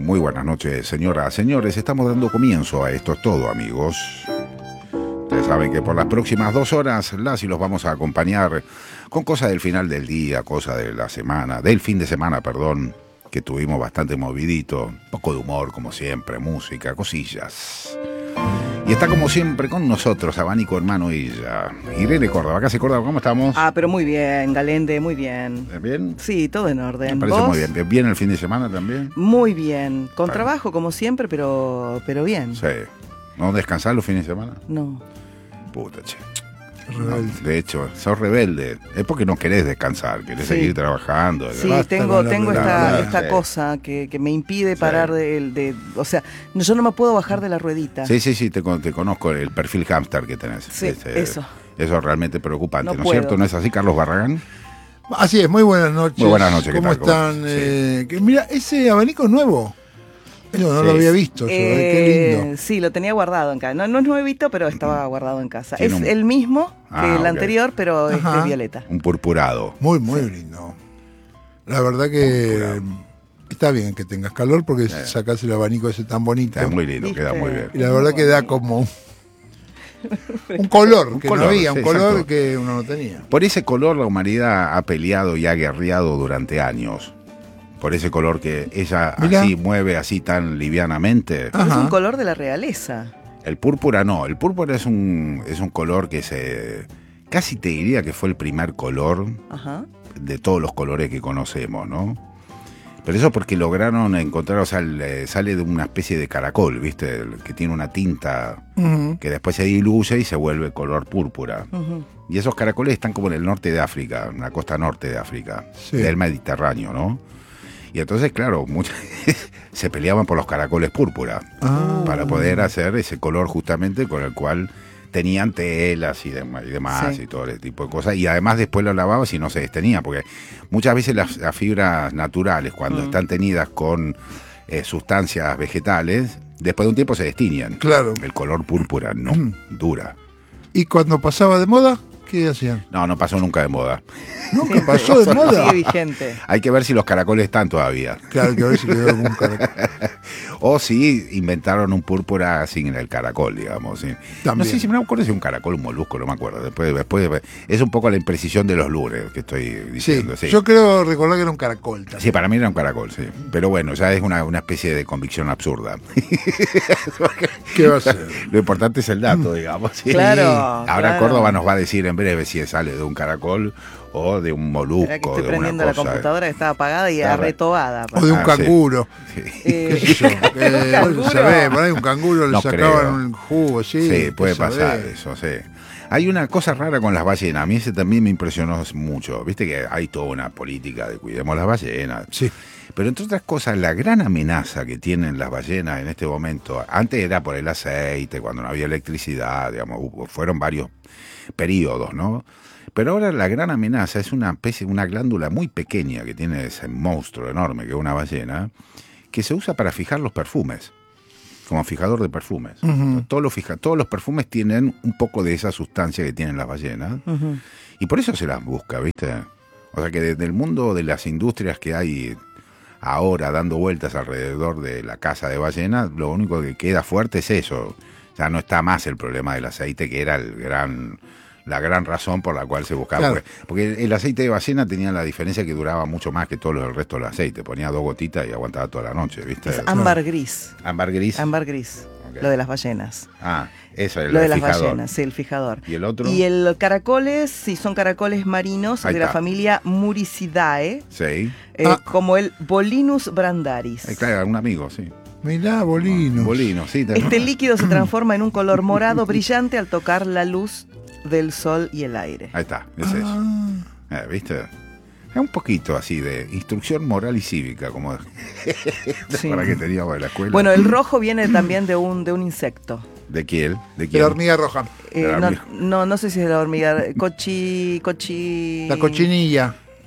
Muy buenas noches, señoras, señores. Estamos dando comienzo a Esto es Todo, amigos. Ustedes saben que por las próximas 2 horas las y los vamos a acompañar con cosas del final del día, cosas de la semana, del fin de semana, perdón, que tuvimos bastante movidito, un poco de humor como siempre, música, cosillas. Y está como siempre con nosotros, abanico hermano ella, Irene Córdoba. Acá se Córdoba, ¿cómo estamos? Pero muy bien, Galende, muy bien. ¿Bien? Sí, todo en orden. Me parece ¿Vos? muy bien. ¿Bien el fin de semana también? Muy bien. Con Bueno. trabajo como siempre, pero bien. Sí. ¿No descansás los fines de semana? No. Puta, che. Rebelde. De hecho, sos rebelde. Es porque no querés descansar, querés Sí. seguir trabajando. Sí, Basta tengo con la esta rebelión. cosa que me impide Sí. parar o sea, yo no me puedo bajar de la ruedita. Sí, te conozco el perfil hámster que tenés. Sí, eso. Eso es realmente preocupante, No ¿no es puedo. cierto? ¿No es así, Carlos Barragán? Así es, muy buenas noches. Muy buenas noches, ¿qué ¿Cómo tal? ¿Cómo están? estás? Mira, ese abanico es nuevo. Yo no Sí. lo había visto, yo, qué lindo. Sí, lo tenía guardado en casa. No es nuevito, pero estaba guardado en casa. Tiene Es un- el mismo que el ok. anterior, pero Ajá. es violeta. Un purpurado. Muy lindo. La verdad que está bien que tengas calor porque sacás el abanico ese tan bonito. Es muy lindo, ¿Viste? queda muy bien. Y la verdad que da como un color, que color, no había, sí, un color exacto. que uno no tenía. Por ese color la humanidad ha peleado y ha guerreado durante años. Por ese color que ella Mirá. así mueve así tan livianamente. Pero es Ajá. un color de la realeza. El púrpura no, el púrpura es un color que casi te diría que fue el primer color Ajá. de todos los colores que conocemos, ¿no? Pero eso porque lograron encontrar, o sea, sale de una especie de caracol, ¿viste? Que tiene una tinta Ujú. que después se diluye y se vuelve color púrpura. Ujú. Y esos caracoles están como en el norte de África, en la costa norte de África, Sí. del Mediterráneo, ¿no? Y entonces, claro, se peleaban por los caracoles púrpura para poder hacer ese color justamente con el cual tenían telas y demás Sí. y todo ese tipo de cosas. Y además después lo lavabas y no se destenía, porque muchas veces las fibras naturales, cuando están tenidas con sustancias vegetales, después de un tiempo se destiñen. Claro. El color púrpura no, dura. Y cuando pasaba de moda, ¿qué hacían? No pasó nunca de moda. Nunca pasó de moda. Sigue vigente. Hay que ver si los caracoles están todavía. Claro, hay que ver si quedó algún caracol. O si inventaron un púrpura sin el caracol, digamos. ¿Sí? No También. sé si me acuerdo si es un caracol o un molusco, no me acuerdo. Después es un poco la imprecisión de los lunes que estoy Sí, diciendo. Sí, yo creo recordar que era un caracol también. Sí, para mí era un caracol, sí. Pero bueno, ya es una especie de convicción absurda. ¿Qué va a ser? Lo importante es el dato, digamos. ¿sí? Claro, Ahora claro. Córdoba nos va a decir en breve si sale de un caracol o de un molusco. Era que estoy de prendiendo una la cosa. computadora que estaba apagada y Claro. arretobada. O de un Ah, sí. canguro. Sí. ¿Qué sé yo? ¿Canguro? ¿Sabés? Por ahí un canguro le No sacaban creo. un jugo, sí. Sí, puede ¿qué pasar sabés? eso, sí. Hay una cosa rara con las ballenas, a mí ese también me impresionó mucho. Viste que hay toda una política de cuidemos las ballenas. Sí. Pero entre otras cosas, la gran amenaza que tienen las ballenas en este momento, antes era por el aceite, cuando no había electricidad, digamos, fueron varios periodos, ¿no? Pero ahora la gran amenaza es una glándula muy pequeña que tiene ese monstruo enorme que es una ballena, que se usa para fijar los perfumes, como fijador de perfumes. Ujú. Todos los perfumes tienen un poco de esa sustancia que tienen las ballenas, Ujú. y por eso se las busca, ¿viste? O sea que desde el mundo de las industrias que hay ahora dando vueltas alrededor de la caza de ballenas, lo único que queda fuerte es eso. Ya no está más el problema del aceite, que era la gran razón por la cual se buscaba. Claro. Porque el aceite de ballena tenía la diferencia que duraba mucho más que todo el resto del aceite. Ponía 2 gotitas y aguantaba toda la noche, ¿viste? Es ámbar gris. Ámbar gris. Ámbar gris. Ok. Lo de las ballenas. Ah, eso es Lo de el las fijador. ballenas, sí, el fijador. ¿Y el otro? Y el caracoles, sí, son caracoles marinos Ahí de la está. familia Muricidae, Sí. como el Bolinus brandaris. Claro, un amigo, sí. Mirá, Bolinos. Bolino, sí. Este líquido se transforma en un color morado brillante al tocar la luz del sol y el aire. Ahí está, es eso. ¿Viste? Es un poquito así de instrucción moral y cívica, como Sí. para que teníamos en la escuela. Bueno, el rojo viene también de un insecto. ¿De quién? ¿De De quién? la hormiga roja. La hormiga. No sé si es de la hormiga. Cochi. La cochinilla.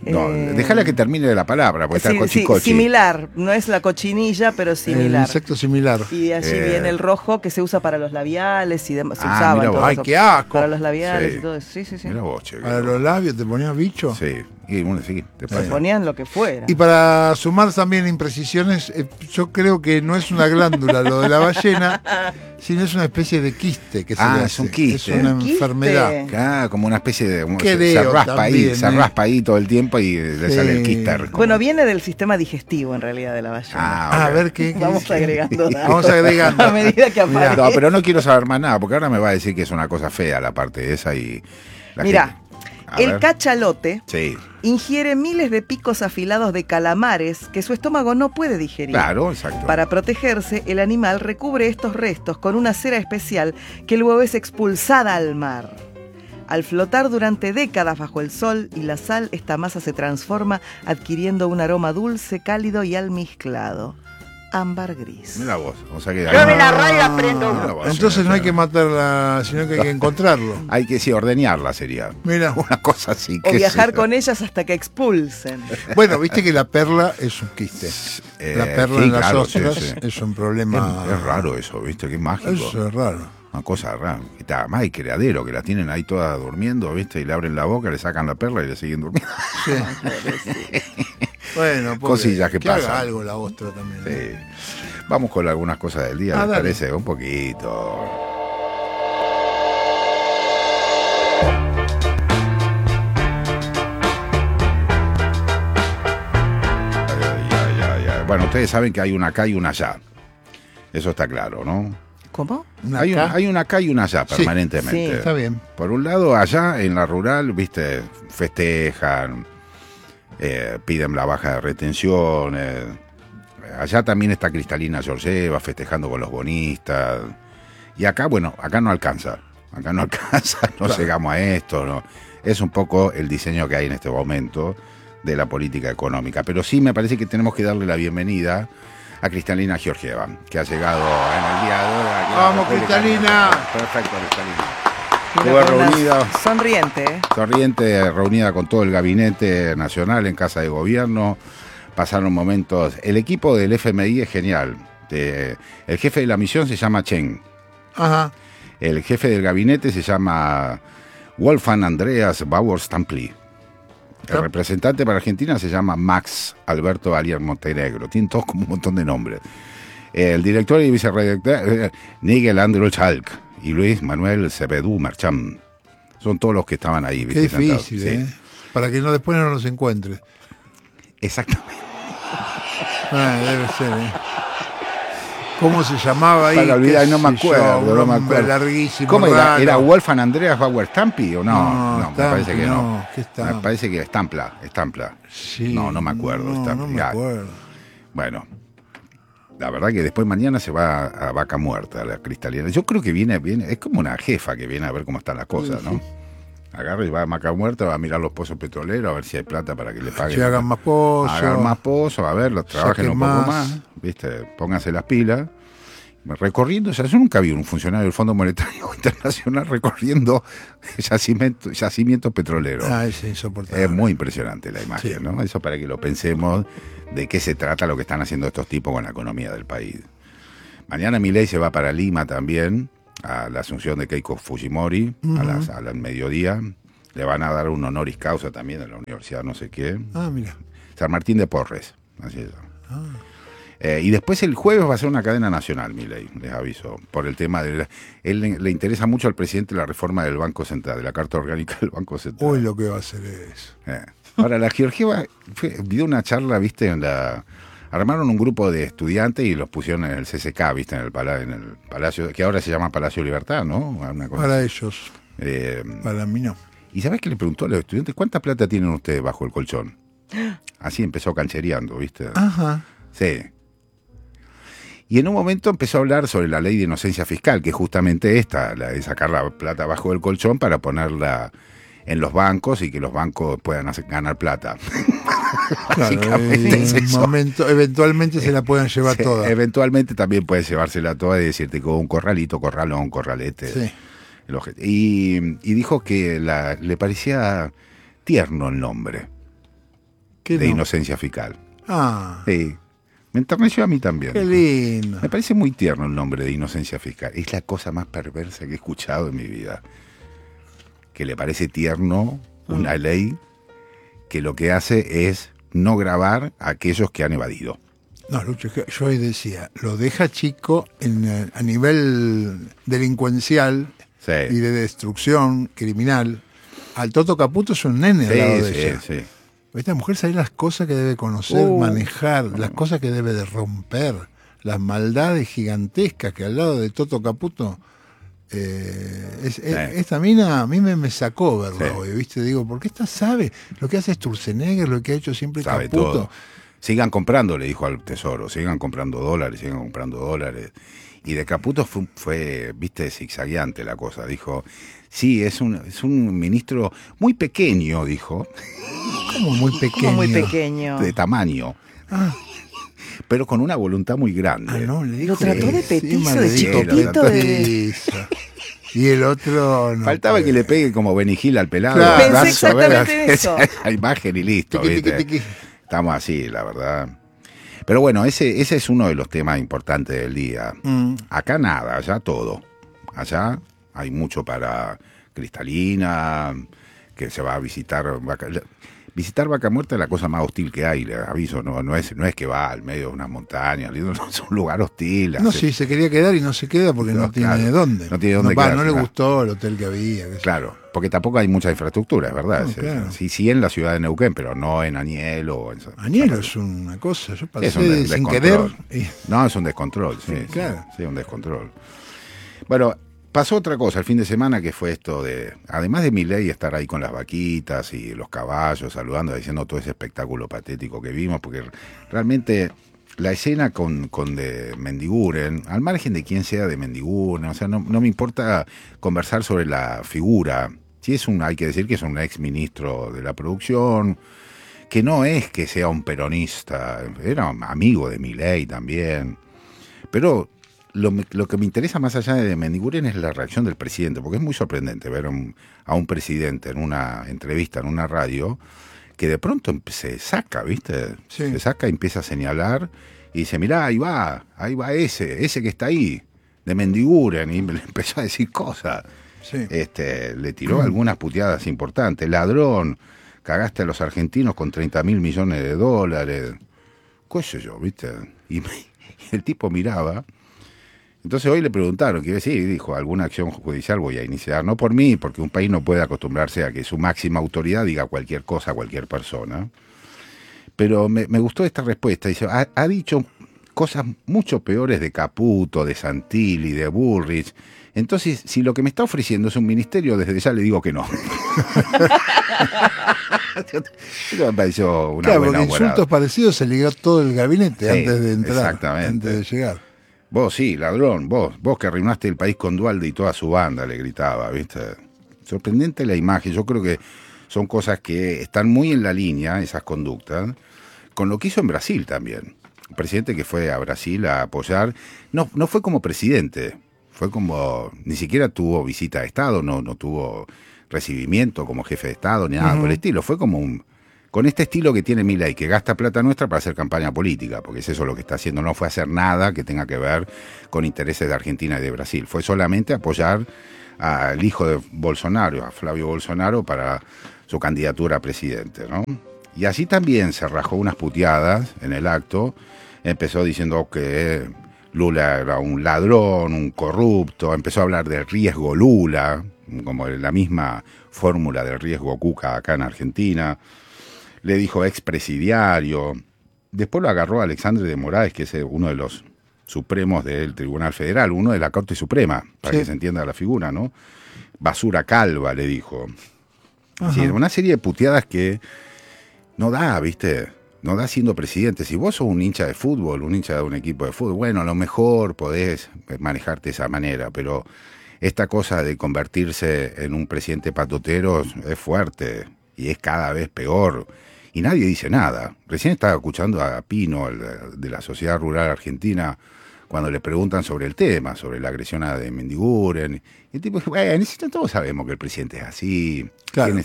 No, déjala que termine la palabra, porque está el cochicochi. Similar, no es la cochinilla, pero similar. El insecto similar. Y de allí viene el rojo que se usa para los labiales y demás. Se usaba mira en todo vos. ¡Ay, eso. qué asco! Para los labiales Sí. y todo eso. Sí. Mira vos, che, Para los labios, ¿te ponías bicho? Sí, y bueno, sí, te Se pasa. ponían lo que fuera. Y para sumar también imprecisiones, yo creo que no es una glándula lo de la ballena, sino es una especie de quiste que se le hace. Es un quiste. Es una ¿Un quiste? enfermedad. Ah, como una especie de... se Creo raspa ahí, también, se raspa ahí todo el tiempo y le Sí. sale el quíster. Bueno, viene del sistema digestivo en realidad de la ballena. A Ok. ver qué. Vamos agregando datos. Vamos agregando. A medida que Mirá. aparece. No, pero no quiero saber más nada, porque ahora me va a decir que es una cosa fea la parte esa y... la Mirá, gente- A el ver. cachalote Sí, ingiere miles de picos afilados de calamares que su estómago no puede digerir. claro, exacto. Para protegerse, el animal recubre estos restos con una cera especial que luego es expulsada al mar. Al flotar durante décadas bajo el sol y la sal, esta masa se transforma adquiriendo un aroma dulce, cálido y almizclado. Ámbar gris. Mira vos, o sea que... Yo me la radio aprendo. Mira vos, Entonces sí, no hay claro. que matarla, sino que hay que encontrarlo. Hay que, sí, ordeñarla sería. Mira. Una cosa así. O qué viajar sé yo. con ellas hasta que expulsen. Bueno, viste que la perla es un quiste. La perla sí, en las claro, sí, ostras sí. es un problema. Es raro eso, ¿viste? Qué mágico. Eso es raro. Una cosa rara. Y además hay criadero que la tienen ahí toda durmiendo, ¿viste? Y le abren la boca, le sacan la perla y le siguen durmiendo. Sí. Bueno, pobre, Cosillas que pasan. haga algo la ostra también. Sí. Vamos con algunas cosas del día, ¿les dale. parece? Un poquito. Ay. Bueno, ustedes saben que hay una acá y una allá. Eso está claro, ¿no? ¿Cómo? Una Hay acá. hay una acá y una allá Sí, permanentemente. sí. Está bien. Por un lado, allá en la rural, viste, festejan, piden la baja de retenciones. Allá también está Cristalina Georgieva festejando con los bonistas. Y acá, bueno, acá no alcanza. Acá no alcanza, no Claro. llegamos a esto. No. Es un poco el diseño que hay en este momento de la política económica. Pero sí me parece que tenemos que darle la bienvenida a Cristalina Georgieva, que ha llegado en el día de hoy. aquí a la ¡Vamos, República Cristalina! Argentina. Perfecto, Cristalina. Mira, Estuvo con una reunida. sonriente, ¿eh? Corriente reunida con todo el gabinete nacional en Casa de Gobierno. Pasaron momentos. El equipo del FMI es genial. El jefe de la misión se llama Chen. Ajá. El jefe del gabinete se llama Wolfgang Andreas Bauer-Stampli. El representante para Argentina se llama Max Alberto Alier Montenegro. Tienen todos como un montón de nombres. El director y vicerredactor Nigel Andrew Chalk y Luis Manuel Sebedú Mercham. Son todos los que estaban ahí. Qué ¿viste? difícil, Sí. ¿eh? Para que no después no los encuentres. Exactamente. Debe ser, ¿eh? ¿Cómo se llamaba ahí? Para olvidar, ¿Qué no me sé yo? acuerdo, Un no me nombre acuerdo. larguísimo. ¿Cómo era? raro. ¿Era Wolfgang Andreas Bauer Stampi o no? No, me Stampi, parece que no. no, ¿qué Stampi? Me parece que Stampla. Sí, No, no me acuerdo. No, Stampi. no me Ya. acuerdo. Bueno, la verdad que después mañana se va a Vaca Muerta, la Cristalina. Yo creo que viene, es como una jefa que viene a ver cómo están las cosas, ¿no? Agarra y va a Vaca Muerta, va a mirar los pozos petroleros, a ver si hay plata para que le paguen. Si hagan más pozos. Hagan más pozos, a ver, los trabajen Saquen un poco más. más, ¿viste? Pónganse las pilas. Recorriendo, o sea, yo nunca vi un funcionario del Fondo Monetario Internacional recorriendo yacimientos petroleros. Ah, es insoportable. Es muy impresionante la imagen, Sí. ¿no? Eso para que lo pensemos de qué se trata lo que están haciendo estos tipos con la economía del país. Mañana Milei se va para Lima también, a la asunción de Keiko Fujimori, al mediodía. Le van a dar un honoris causa también a la universidad no sé qué. Ah, mira. San Martín de Porres, así es. Y después el jueves va a ser una cadena nacional, Milei, les aviso, por el tema de... Él le interesa mucho al presidente la reforma del Banco Central, de la Carta Orgánica del Banco Central. Uy, lo que va a hacer es. Ahora, la Georgieva dio una charla, viste, armaron un grupo de estudiantes y los pusieron en el CCK, viste, en el Palacio, que ahora se llama Palacio Libertad, ¿no? Una cosa Para así. ellos. Eh, Para mí no. ¿Y sabés qué le preguntó a los estudiantes? ¿Cuánta plata tienen ustedes bajo el colchón? Así empezó canchereando, viste. Ajá. Sí. Y en un momento empezó a hablar sobre la ley de inocencia fiscal, que es justamente esta, la de sacar la plata bajo el colchón para ponerla en los bancos y que los bancos puedan ganar plata. Claro, Básicamente es en un eso. momento, eventualmente se la pueden llevar Sí, toda. eventualmente también puedes llevársela toda y decirte con un corralito, corralón, corralete. Sí. Y dijo que le parecía tierno el nombre. ¿Qué de no? inocencia fiscal. Ah, Sí. Me enterneció a mí también. qué lindo. Me parece muy tierno el nombre de inocencia fiscal. Es la cosa más perversa que he escuchado en mi vida. Que le parece tierno una ley que lo que hace es no gravar a aquellos que han evadido. No, Lucho, yo hoy decía, lo deja chico a nivel delincuencial Sí, y de destrucción criminal. Al Toto Caputo es un nene al lado de sí, ella. sí. Esta mujer sabe las cosas que debe conocer, manejar, las cosas que debe de romper, las maldades gigantescas que al lado de Toto Caputo. Esta mina a mí me sacó verla Sí. hoy, ¿viste? Digo, porque esta sabe lo que hace Sturzenegger, lo que ha hecho siempre Sabe Caputo. todo. Sigan comprando, le dijo al Tesoro, sigan comprando dólares, sigan comprando dólares. Y de Caputo fue viste, zigzagueante la cosa. Dijo, sí, es un ministro muy pequeño, dijo, Como muy pequeño. Como muy pequeño. de tamaño, Ah, pero con una voluntad muy grande. no, le dijo Lo trató de petizo, le de dijo chiquitito, petizo. Y el otro no. Faltaba que le pegue como Benny Hill al pelado. Claro. abrazo, Pensé exactamente en esa eso. la imagen y listo, Tiqui, ¿viste? tiqui, tiqui. Estamos así, la verdad. Pero bueno, ese es uno de los temas importantes del día. Acá nada, allá todo. Allá hay mucho para Cristalina, que se va a visitar visitar Vaca Muerta es la cosa más hostil que hay, les aviso, no es que va al medio de una montaña, es un lugar hostil. No, sí, se quería quedar y no se queda porque no tiene claro, dónde. no tiene dónde no quedarse, le claro. gustó el hotel que había. qué sé yo. Claro, porque tampoco hay mucha infraestructura, es verdad. No, claro. Sí en la ciudad de Neuquén, pero no en Anielo. O en Añelo es una cosa, yo pasé Es un sin querer. descontrol. No, es un descontrol, sí, Claro. sí, un descontrol. Bueno, pasó otra cosa el fin de semana que fue esto de, además de Milei estar ahí con las vaquitas y los caballos saludando, diciendo todo ese espectáculo patético que vimos, porque realmente la escena con de Mendiguren, al margen de quién sea de Mendiguren, o sea, no me importa conversar sobre la figura. Sí hay que decir que es un ex ministro de la producción, que no es que sea un peronista, era amigo de Milei también, pero lo que me interesa más allá de Mendiguren es la reacción del presidente, porque es muy sorprendente ver a un presidente en una entrevista, en una radio, que de pronto se saca, ¿viste? Sí. Se saca y empieza a señalar y dice, mirá, ahí va ese que está ahí, de Mendiguren, y le empezó a decir cosas. Sí. Le tiró algunas puteadas importantes. Ladrón, cagaste a los argentinos con 30.000 millones de dólares. ¿Qué sé yo, viste? Y el tipo miraba. Entonces hoy le preguntaron, quiere decir, dijo, alguna acción judicial voy a iniciar. No por mí, porque un país no puede acostumbrarse a que su máxima autoridad diga cualquier cosa a cualquier persona. Pero me gustó esta respuesta. Dice, ha dicho cosas mucho peores de Caputo, de Santilli, de Bullrich. Entonces, si lo que me está ofreciendo es un ministerio, desde ya le digo que no. Eso me pareció una Claro, buena porque insultos humorada. parecidos se ligó todo el gabinete Sí, antes de entrar. exactamente. Antes de llegar. Vos sí, ladrón, vos que arruinaste el país con Dualde y toda su banda, le gritaba, ¿viste? Sorprendente la imagen. Yo creo que son cosas que están muy en la línea, esas conductas, con lo que hizo en Brasil también. Un presidente que fue a Brasil a apoyar, no fue como presidente, fue como, ni siquiera tuvo visita de Estado, no tuvo recibimiento como jefe de Estado, ni nada por el estilo, fue como con este estilo que tiene Milei, que gasta plata nuestra para hacer campaña política, porque es eso lo que está haciendo, no fue hacer nada que tenga que ver con intereses de Argentina y de Brasil, fue solamente apoyar al hijo de Bolsonaro, a Flavio Bolsonaro, para su candidatura a presidente, ¿no? Y así también se rajó unas puteadas en el acto, empezó diciendo que Lula era un ladrón, un corrupto, empezó a hablar del riesgo Lula, como la misma fórmula del riesgo Cuca acá en Argentina, le dijo expresidiario, después lo agarró Alexandre de Moraes, que es uno de los supremos del Tribunal Federal, uno de la Corte Suprema, para Sí. que se entienda la figura, ¿no? Basura calva, le dijo. Ajá. Sí, una serie de puteadas que no da, ¿viste? No da siendo presidente. Si vos sos un hincha de fútbol, un hincha de un equipo de fútbol, bueno, a lo mejor podés manejarte de esa manera, pero esta cosa de convertirse en un presidente patotero es fuerte y es cada vez peor. Y nadie dice nada. Recién estaba escuchando a Pino, de la Sociedad Rural Argentina, cuando le preguntan sobre el tema, sobre la agresión a de Mendiguren. El tipo dice, bueno, todos sabemos que el presidente es así. Claro.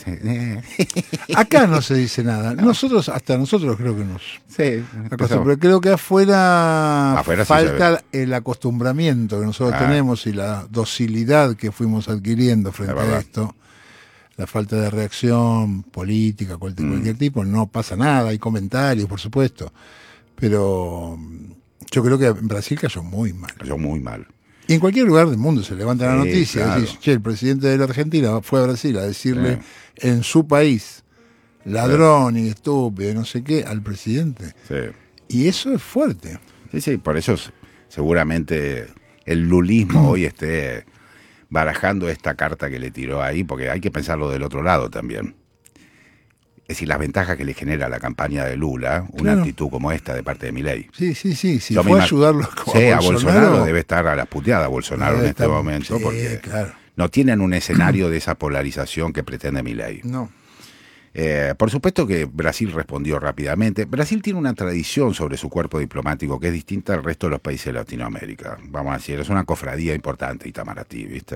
Acá no se dice nada. Hasta nosotros creo que nos... Sí, pero creo que afuera falta sí el acostumbramiento que nosotros tenemos y la docilidad que fuimos adquiriendo frente a esto. La falta de reacción política, cualquier tipo, no pasa nada, hay comentarios, por supuesto. Pero yo creo que en Brasil cayó muy mal. Cayó muy mal. Y en cualquier lugar del mundo se levanta la noticia, claro. decís, che, el presidente de la Argentina fue a Brasil a decirle en su país, ladrón y estúpido, no sé qué, al presidente. Sí. Y eso es fuerte. Sí, por eso seguramente el lulismo hoy esté barajando esta carta que le tiró ahí, porque hay que pensarlo del otro lado también. Es decir, las ventajas que le genera la campaña de Lula, una actitud como esta de parte de Milei. Sí. Si fue a ayudarlo a Bolsonaro debe estar a la puteada Bolsonaro en este momento, porque no tienen un escenario de esa polarización que pretende Milei. No. Por supuesto que Brasil respondió rápidamente. Brasil tiene una tradición sobre su cuerpo diplomático que es distinta al resto de los países de Latinoamérica. Vamos a decir, es una cofradía importante, Itamaraty, ¿viste?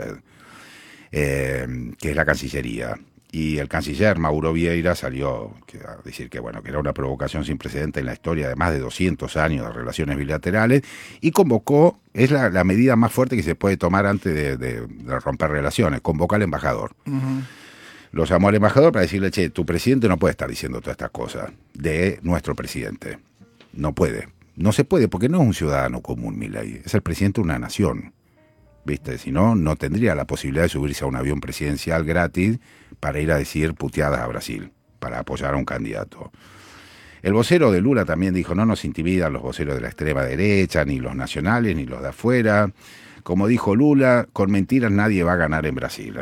Que es la Cancillería. Y el canciller Mauro Vieira salió a decir que era una provocación sin precedente en la historia de más de 200 años de relaciones bilaterales, y convocó, es la medida más fuerte que se puede tomar antes de romper relaciones, convoca al embajador. Uh-huh. Lo llamó al embajador para decirle, che, tu presidente no puede estar diciendo todas estas cosas de nuestro presidente. No puede. No se puede, porque no es un ciudadano común, Milei. Es el presidente de una nación. ¿Viste? Si no, no tendría la posibilidad de subirse a un avión presidencial gratis para ir a decir puteadas a Brasil, para apoyar a un candidato. El vocero de Lula también dijo, no nos intimidan los voceros de la extrema derecha, ni los nacionales, ni los de afuera. Como dijo Lula, con mentiras nadie va a ganar en Brasil.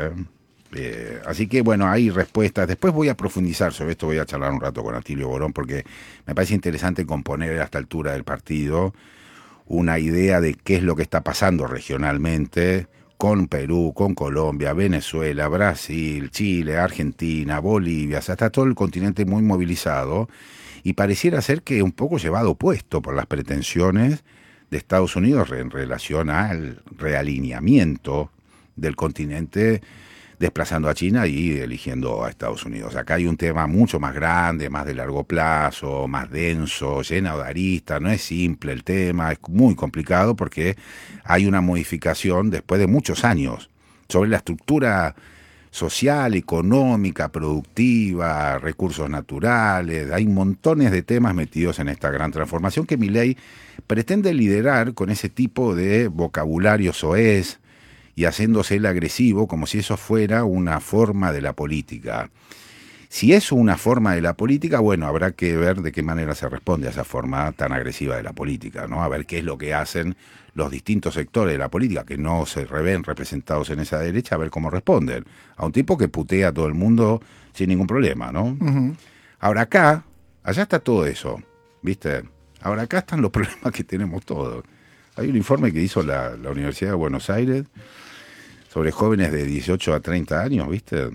Así que, hay respuestas. Después voy a profundizar sobre esto, voy a charlar un rato con Atilio Borón, porque me parece interesante componer a esta altura del partido una idea de qué es lo que está pasando regionalmente con Perú, con Colombia, Venezuela, Brasil, Chile, Argentina, Bolivia. O sea, está todo el continente muy movilizado y pareciera ser que un poco llevado puesto por las pretensiones de Estados Unidos en relación al realineamiento del continente, desplazando a China y eligiendo a Estados Unidos. Acá hay un tema mucho más grande, más de largo plazo, más denso, lleno de aristas. No es simple el tema, es muy complicado porque hay una modificación después de muchos años sobre la estructura social, económica, productiva, recursos naturales. Hay montones de temas metidos en esta gran transformación que Milei pretende liderar con ese tipo de vocabulario soez y haciéndose el agresivo como si eso fuera una forma de la política. Si es una forma de la política, habrá que ver de qué manera se responde a esa forma tan agresiva de la política, ¿no? A ver qué es lo que hacen los distintos sectores de la política que no se ven representados en esa derecha, a ver cómo responden. A un tipo que putea a todo el mundo sin ningún problema, ¿no? Uh-huh. Ahora allá está todo eso, ¿viste? Ahora acá están los problemas que tenemos todos. Hay un informe que hizo la Universidad de Buenos Aires sobre jóvenes de 18 a 30 años, ¿viste?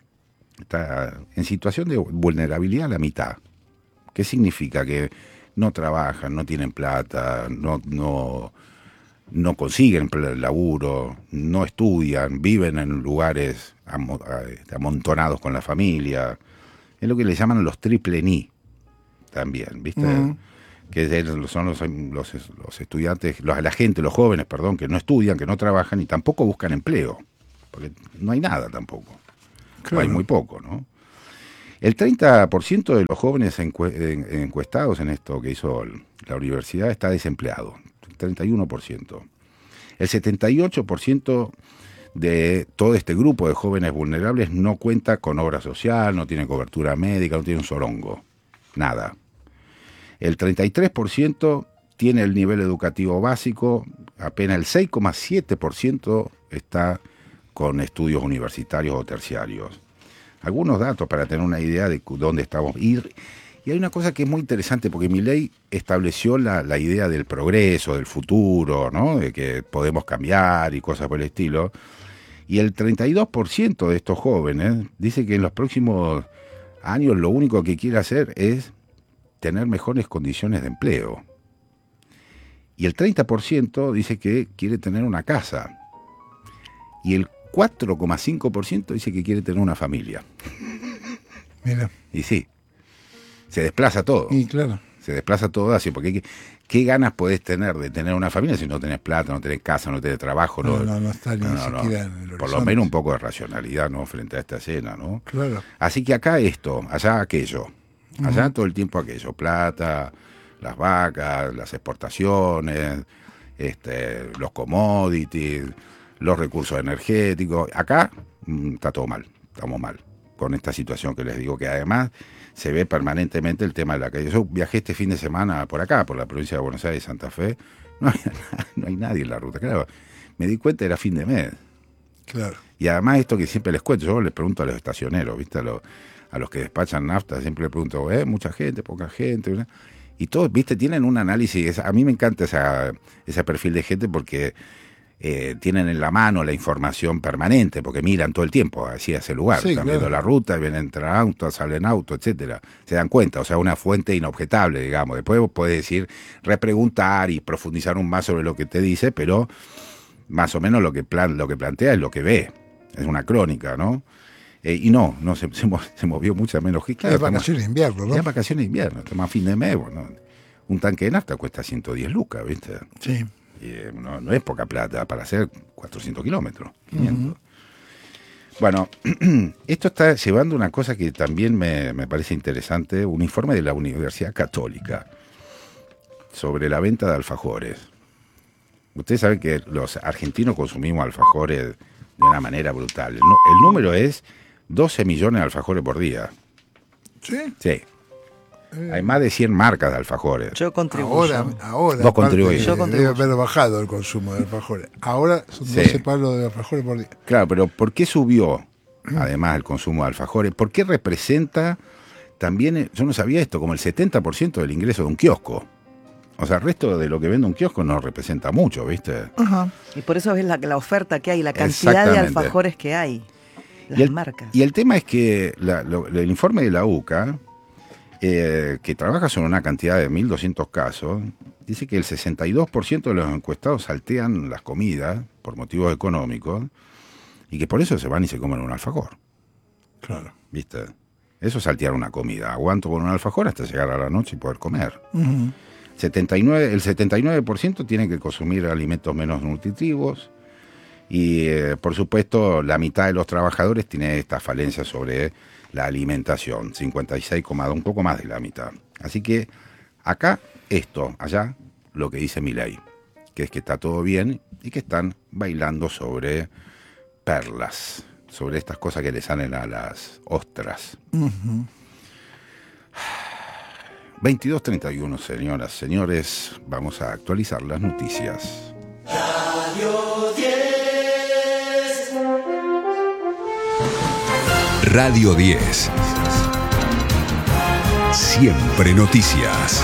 Está en situación de vulnerabilidad la mitad. ¿Qué significa? Que no trabajan, no tienen plata, no consiguen laburo, no estudian, viven en lugares amontonados con la familia. Es lo que le llaman los triple ni también, ¿viste? Uh-huh. Que son los estudiantes, la gente, los jóvenes, perdón, que no estudian, que no trabajan y tampoco buscan empleo, porque no hay nada tampoco. Claro. Hay muy poco, ¿no? El 30% de los jóvenes encuestados en esto que hizo la universidad está desempleado, 31%. El 78% de todo este grupo de jóvenes vulnerables no cuenta con obra social, no tiene cobertura médica, no tiene un sorongo, nada. El 33% tiene el nivel educativo básico, apenas el 6,7% está con estudios universitarios o terciarios. Algunos datos para tener una idea de dónde estamos. Y hay una cosa que es muy interesante, porque Milei estableció la idea del progreso, del futuro, ¿no? De que podemos cambiar y cosas por el estilo. Y el 32% de estos jóvenes dice que en los próximos años lo único que quiere hacer es tener mejores condiciones de empleo. Y el 30% dice que quiere tener una casa. Y el 4,5% dice que quiere tener una familia. Mira. Y sí, se desplaza todo. Y claro. Se desplaza todo así, porque ¿qué ganas podés tener de tener una familia si no tenés plata, no tenés casa, no tenés trabajo? No está ni siquiera en el horizonte. Por lo menos un poco de racionalidad, ¿no? Frente a esta escena, ¿no? Claro. Así que acá esto, allá aquello. Allá todo el tiempo aquello. Plata, las vacas, las exportaciones, los commodities, los recursos energéticos. Acá está todo mal, estamos mal con esta situación que les digo, que además se ve permanentemente el tema de la calle. Yo viajé este fin de semana por acá, por la provincia de Buenos Aires y Santa Fe, no hay nadie en la ruta. Claro, me di cuenta, era fin de mes. Claro. Y además esto que siempre les cuento, yo les pregunto a los estacioneros, ¿viste? A los que despachan nafta, siempre les pregunto, mucha gente, poca gente, ¿verdad? Y todos, ¿viste? Tienen un análisis, a mí me encanta ese perfil de gente porque tienen en la mano la información permanente, porque miran todo el tiempo hacia ese lugar, sí, están viendo la ruta, vienen, entran autos, salen autos, etcétera, se dan cuenta, o sea, una fuente inobjetable, digamos. Después vos podés decir, repreguntar y profundizar un más sobre lo que te dice, pero más o menos lo que plantea es lo que ve, es una crónica, ¿no? Y no se movió mucha menos gente. Es vacaciones de invierno, ¿no? Es vacaciones de invierno, estamos a fin de mes, bueno, un tanque de nafta cuesta 110 lucas, ¿viste? Sí. Y no es poca plata para hacer 400 kilómetros, 500. Bueno, esto está llevando una cosa que también me parece interesante, un informe de la Universidad Católica sobre la venta de alfajores. Ustedes saben que los argentinos consumimos alfajores de una manera brutal. El número es 12 millones de alfajores por día. ¿Sí? Sí. Hay más de 100 marcas de alfajores. Yo contribuyo. Ahora Vos contribuís. Yo contribuyo. Debe haber bajado el consumo de alfajores. Ahora son 12 palos de alfajores por día. Claro, pero ¿por qué subió además el consumo de alfajores? ¿Por qué representa también, yo no sabía esto, como el 70% del ingreso de un kiosco? O sea, el resto de lo que vende un kiosco no representa mucho, ¿viste? Ajá. Y por eso es la oferta que hay, la cantidad de alfajores que hay, las marcas. Y el tema es que el informe de la UCA, que trabaja sobre una cantidad de 1.200 casos, dice que el 62% de los encuestados saltean las comidas por motivos económicos y que por eso se van y se comen un alfajor. Claro. ¿Viste? Eso es saltear una comida. Aguanto con un alfajor hasta llegar a la noche y poder comer. Uh-huh. El 79% tiene que consumir alimentos menos nutritivos y, por supuesto, la mitad de los trabajadores tiene esta falencia sobre la alimentación, 56,2, un poco más de la mitad. Así que acá esto, allá lo que dice Milei, que es que está todo bien y que están bailando sobre perlas, sobre estas cosas que le salen a las ostras. Uh-huh. 22:31, señoras, señores, vamos a actualizar las noticias. Radio 10. Radio 10. Siempre noticias.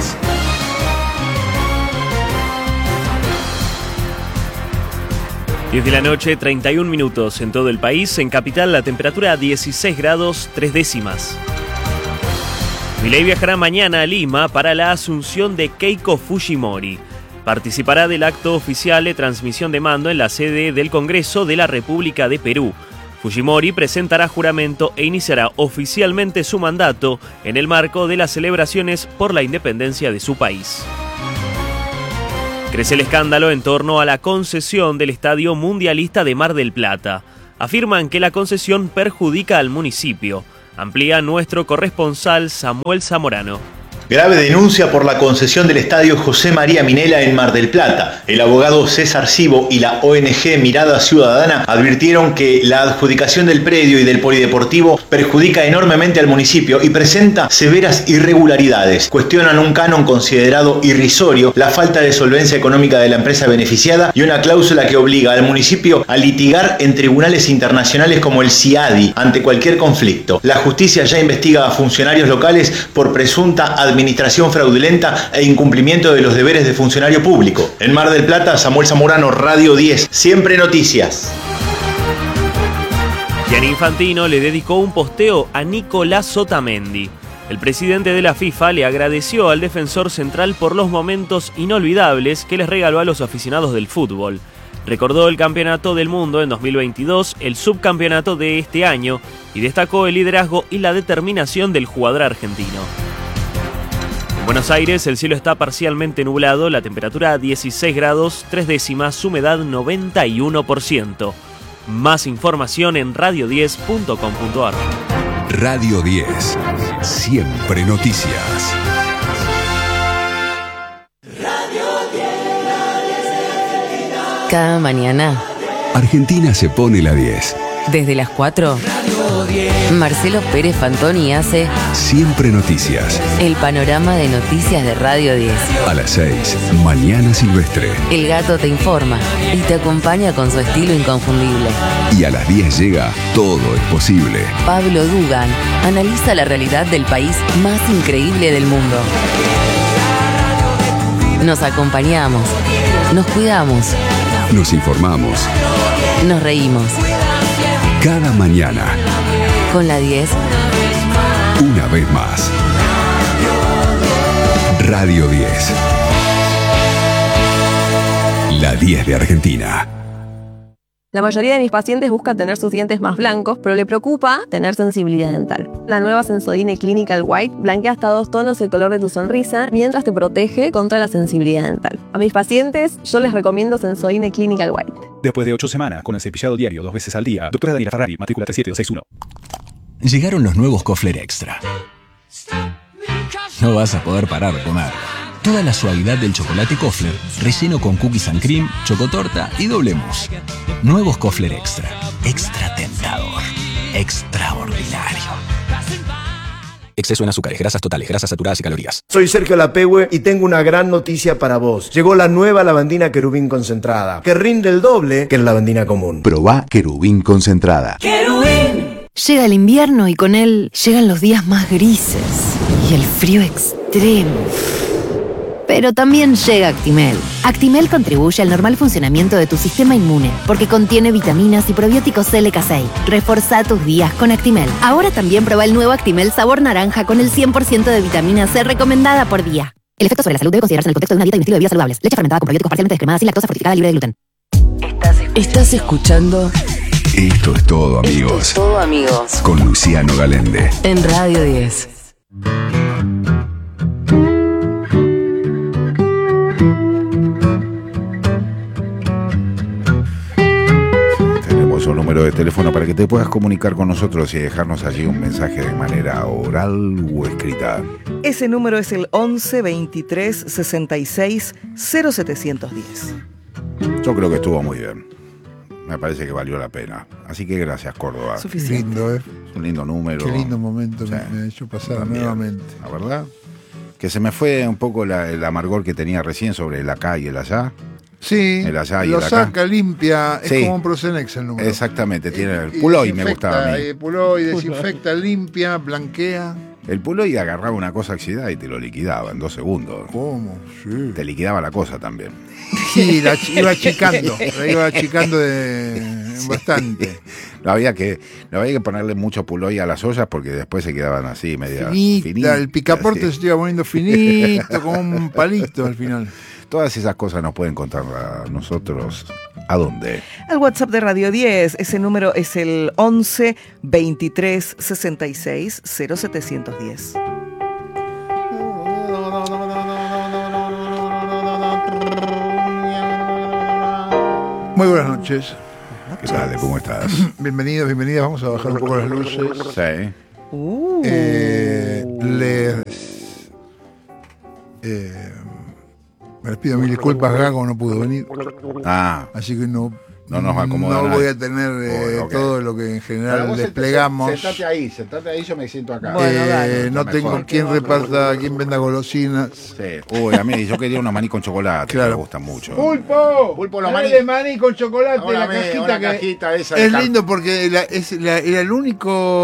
Desde la noche, 31 minutos en todo el país. En capital, la temperatura 16 grados 3 décimas. Milei viajará mañana a Lima para la asunción de Keiko Fujimori. Participará del acto oficial de transmisión de mando en la sede del Congreso de la República de Perú. Fujimori presentará juramento e iniciará oficialmente su mandato en el marco de las celebraciones por la independencia de su país. Crece el escándalo en torno a la concesión del Estadio Mundialista de Mar del Plata. Afirman que la concesión perjudica al municipio. Amplía nuestro corresponsal Samuel Zamorano. Grave denuncia por la concesión del estadio José María Minella en Mar del Plata. El abogado César Cibo y la ONG Mirada Ciudadana advirtieron que la adjudicación del predio y del polideportivo perjudica enormemente al municipio y presenta severas irregularidades. Cuestionan un canon considerado irrisorio, la falta de solvencia económica de la empresa beneficiada y una cláusula que obliga al municipio a litigar en tribunales internacionales como el CIADI ante cualquier conflicto. La justicia ya investiga a funcionarios locales por presunta administración fraudulenta e incumplimiento de los deberes de funcionario público. En Mar del Plata, Samuel Zamorano, Radio 10, Siempre Noticias. Gianni Infantino le dedicó un posteo a Nicolás Otamendi. El presidente de la FIFA le agradeció al defensor central por los momentos inolvidables que les regaló a los aficionados del fútbol. Recordó el campeonato del mundo en 2022, el subcampeonato de este año, y destacó el liderazgo y la determinación del jugador argentino. En Buenos Aires el cielo está parcialmente nublado, la temperatura 16 grados 3 décimas, humedad 91%. Más información en radio10.com.ar. Radio 10. Siempre noticias. Cada mañana, Argentina se pone la 10. desde las 4, Marcelo Pérez Fantoni hace Siempre noticias. el panorama de noticias de Radio 10. A las 6, Mañana Silvestre. El gato te informa y te acompaña con su estilo inconfundible. Y a las 10 llega Todo es posible. Pablo Dugan analiza la realidad del país más increíble del mundo. Nos acompañamos, nos cuidamos, Nos informamos nos reímos. cada mañana. Con la 10, Una vez más. Radio 10. La 10 de Argentina. La mayoría de mis pacientes buscan tener sus dientes más blancos, pero le preocupa tener sensibilidad dental. La nueva Sensodyne Clinical White blanquea hasta 2 tonos el color de tu sonrisa, mientras te protege contra la sensibilidad dental. A mis pacientes, yo les recomiendo Sensodyne Clinical White. Después de 8 semanas, con el cepillado diario 2 veces al día, doctora Daniela Ferrari, matrícula 37261. Llegaron los nuevos Kofler Extra. No vas a poder parar de comer. Toda la suavidad del chocolate Kofler, relleno con cookies and cream, chocotorta y doble mousse. Nuevos Kofler Extra. Extra tentador. Extraordinario. Exceso en azúcares, grasas totales, grasas saturadas y calorías. Soy Sergio Lapehue y tengo una gran noticia para vos. Llegó la nueva lavandina Querubín concentrada, que rinde el doble que la lavandina común. Probá Querubín concentrada. Llega el invierno y con él llegan los días más grises y el frío extremo. Pero también llega Actimel. Actimel contribuye al normal funcionamiento de tu sistema inmune porque contiene vitaminas y probióticos LK6. Reforzá tus días con Actimel. Ahora también prueba el nuevo Actimel sabor naranja con el 100% de vitamina C recomendada por día. El efecto sobre la salud debe considerarse en el contexto de una dieta y un estilo de vida saludables. Leche fermentada con probióticos parcialmente descremadas y lactosa fortificada libre de gluten. estás escuchando Esto es todo, amigos. Todo, amigos, Con Luciano Galende. en Radio 10. Tenemos un número de teléfono para que te puedas comunicar con nosotros y dejarnos allí un mensaje de manera oral o escrita. Ese número es el 11 23 66 0710. Yo creo que estuvo muy bien. Me parece que valió la pena. Así que gracias, Córdoba. Suficiente. Lindo, Es un lindo número. Qué lindo momento Sí. me ha hecho pasar También, nuevamente. la verdad. Que se me fue un poco el amargor que tenía recién sobre el acá y el allá. Sí, El allá y lo el acá. saca, limpia, es Sí. como un Prosenex el número. Exactamente, tiene el Puloy, me gustaba a mí. Puloy, desinfecta, limpia, blanquea. El Puloy agarraba una cosa oxidada y te lo liquidaba en 2 segundos. ¿Cómo? Sí. Te liquidaba la cosa también. Sí, la iba achicando, bastante. No había que ponerle mucho Puloy a las ollas porque después se quedaban así, media Finita, el picaporte así. se iba poniendo finito, como un palito al final. Todas esas cosas nos pueden contar a nosotros. ¿A dónde? Al WhatsApp de Radio 10, ese número es el 11 23 66 0710. Muy buenas noches. ¿Qué tal? ¿Cómo estás? Bienvenidos, bienvenidas. Vamos a bajar un poco las luces. Sí. Les pido mil disculpas, Gago no pudo venir. Así que no nos acomoda. No voy a tener todo lo que en general desplegamos. Sentate ahí, yo me siento acá. No tengo quien reparta, quien venda golosinas. Sí. Uy, a mí yo quería una maní con chocolate, Claro. me gusta mucho. Pulpo, la maní. de maní con chocolate, Ahora la una cajita que cajita esa de es lindo porque era el único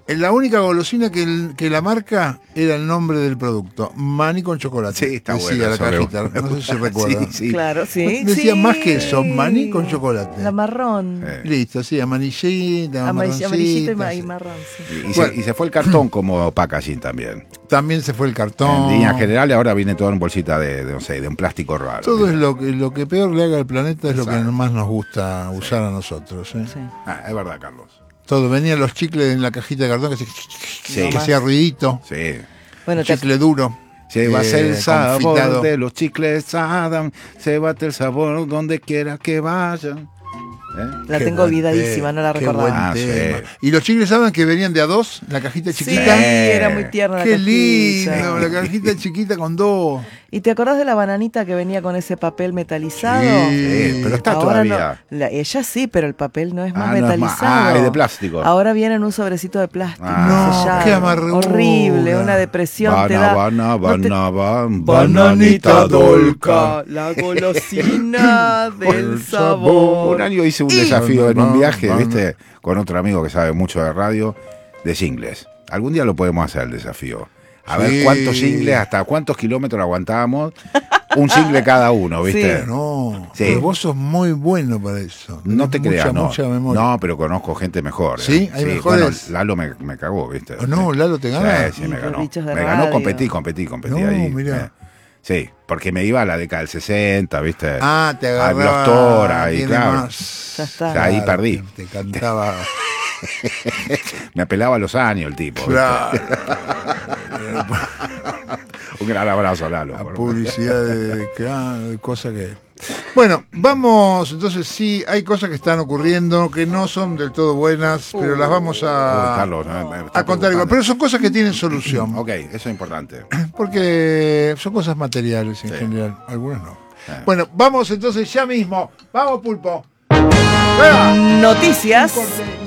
La única golosina que la marca era el nombre del producto, maní con chocolate. Sí, está decía bueno. la cajita, no sé si se recuerdan. Sí. Claro, sí. Decía sí. más que eso, maní con chocolate. La marrón. Listo, sí, amarillita, Amarillito y marroncita, marrón, sí. Y se fue el cartón como packaging también. También se fue el cartón. En líneas generales ahora viene todo en bolsita de un plástico raro. Todo es lo que peor le haga al planeta es lo que más nos gusta usar a nosotros. ¿eh? Sí. Es verdad, Carlos. Todo, venían los chicles en la cajita de cartón que hacía ruidito. Sí. Bueno, chicle duro. Se va el sabor confitado. de los chicles Adam, se bate el sabor donde quiera que vayan. La tengo olvidadísima, no la recordaba. Sí. Y los chicles saben que venían de a dos, la cajita chiquita. Sí, era muy tierna la Qué cajita. lindo, la cajita chiquita con dos. ¿Y te acordás de la bananita que venía con ese papel metalizado? Sí, pero está Ahora todavía. no, ella sí, pero el papel no es más no es más. metalizado. Es de plástico. Ahora viene en un sobrecito de plástico. No, sellado. qué amargura. Horrible, una depresión te da. Bananita dolca. La golosina del sabor. Un año hice un desafío en un viaje, ¿viste? Con otro amigo que sabe mucho de radio, de singles. Algún día lo podemos hacer el desafío. A ver cuántos singles, hasta cuántos kilómetros aguantábamos. Un single cada uno, ¿viste? Sí. No, Sí. pero vos sos muy bueno para eso. No te creas, no. Mucha memoria. No, pero conozco gente mejor. ¿Sí? ¿Hay mejores? Bueno, Lalo me cagó, ¿viste? No, Lalo te gana. Sí, me Los ganó. bichos de Me ganó, radio. competí No, ahí. mirá. Sí, porque me iba a la década del 60, ¿viste? Ah, te A agarraba. los Tora, y tiene claro. más. Ya está. O sea, ahí Claro, perdí. Te cantaba. Me apelaba a los años el tipo. ¿viste? Claro. Un gran abrazo, Lalo. La publicidad de cosas que... Bueno, vamos, entonces sí, hay cosas que están ocurriendo que no son del todo buenas, pero las vamos Carlos, a contar igual. Pero son cosas que tienen solución, Ok, eso es importante. porque son cosas materiales en general, algunas no. Bueno, vamos entonces ya mismo. Vamos, Pulpo. ¡Venga! Noticias.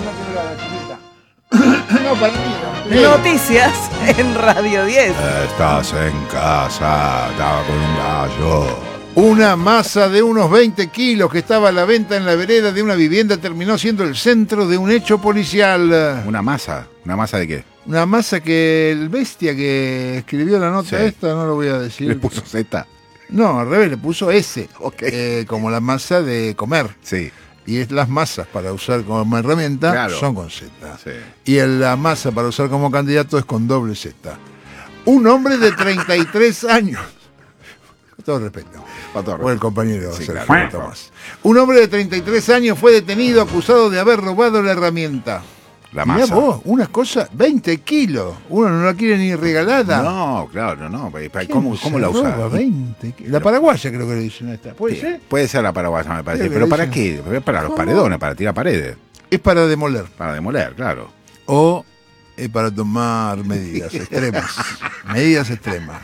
No, para mí no. Noticias en Radio 10. Estás en casa, estaba con un gallo. Una masa de unos 20 kilos que estaba a la venta en la vereda de una vivienda terminó siendo el centro de un hecho policial. ¿Una masa de qué? Una masa que el bestia que escribió la nota esta, no lo voy a decir. ¿Le puso Z? No, al revés, le puso S. Ok. Como la masa de comer. Sí. Y las masas para usar como herramienta son con Z. Sí. Y la masa para usar como candidato es con doble Z. Un hombre de 33 años. Con todo respeto. O el compañero Sí, Sergio claro. Tomás. Un hombre de 33 años fue detenido acusado de haber robado la herramienta. La Mirá masa. vos, una cosa, 20 kilos. Uno no la quiere ni regalada. No, claro, no. ¿Quién ¿Cómo se la usa? roba 20 kilos? La paraguaya creo que le dicen a esta. ¿Puede ser? Puede ser la paraguaya, me parece. Creo que ¿Pero le para dicen. qué? Es para los ¿Cómo? paredones, para tirar paredes. Es para demoler. Para demoler, claro. O es para tomar medidas extremas. Medidas extremas.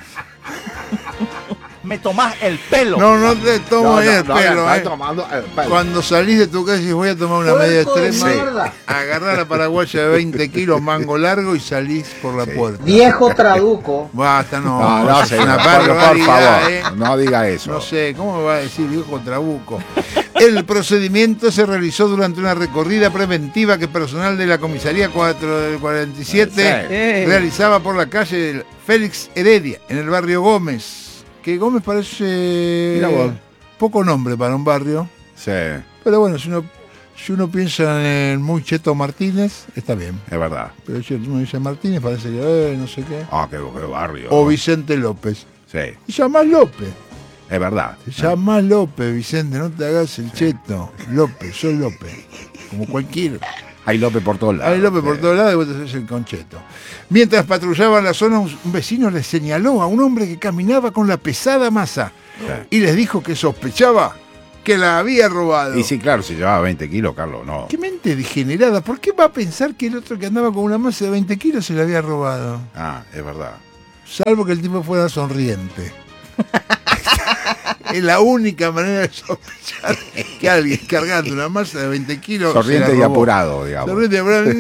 Me tomás el pelo. No te tomo el pelo. está tomando el pelo. Cuando salís de tu casa y voy a tomar una medida Puerco de extrema, mierda. agarrá la paraguaya de 20 kilos, mango largo y salís por la puerta. Viejo traduco. Basta, no. No, es señor, una por barbaridad, favor, no diga eso. No sé, ¿cómo me va a decir viejo trabuco? El procedimiento se realizó durante una recorrida preventiva que personal de la comisaría 4 del 47 realizaba por la calle Félix Heredia, en el barrio Gómez. Que Gómez parece Mirá vos. poco nombre para un barrio. Sí, Pero bueno, si uno piensa en muy Cheto Martínez, está bien. es verdad. Pero si uno dice Martínez, parece que no sé qué. Ah, qué barrio. O Vicente López. Sí, Y llamás López. es verdad. Te llamás López, Vicente, no te hagas el cheto. López, soy López. Como cualquiera. Hay López por todos lados. Hay López por todos lados y vos te haces el concheto. Mientras patrullaban la zona, un vecino les señaló a un hombre que caminaba con la pesada masa y les dijo que sospechaba que la había robado. Y sí, claro, si llevaba 20 kilos, Carlos, no. Qué mente degenerada. ¿Por qué va a pensar que el otro que andaba con una masa de 20 kilos se la había robado? Ah, es verdad. Salvo que el tipo fuera sonriente. Es la única manera de sospechar que alguien cargando una masa de 20 kilos. Sonriente se la y robó. apurado, digamos. Sonriente y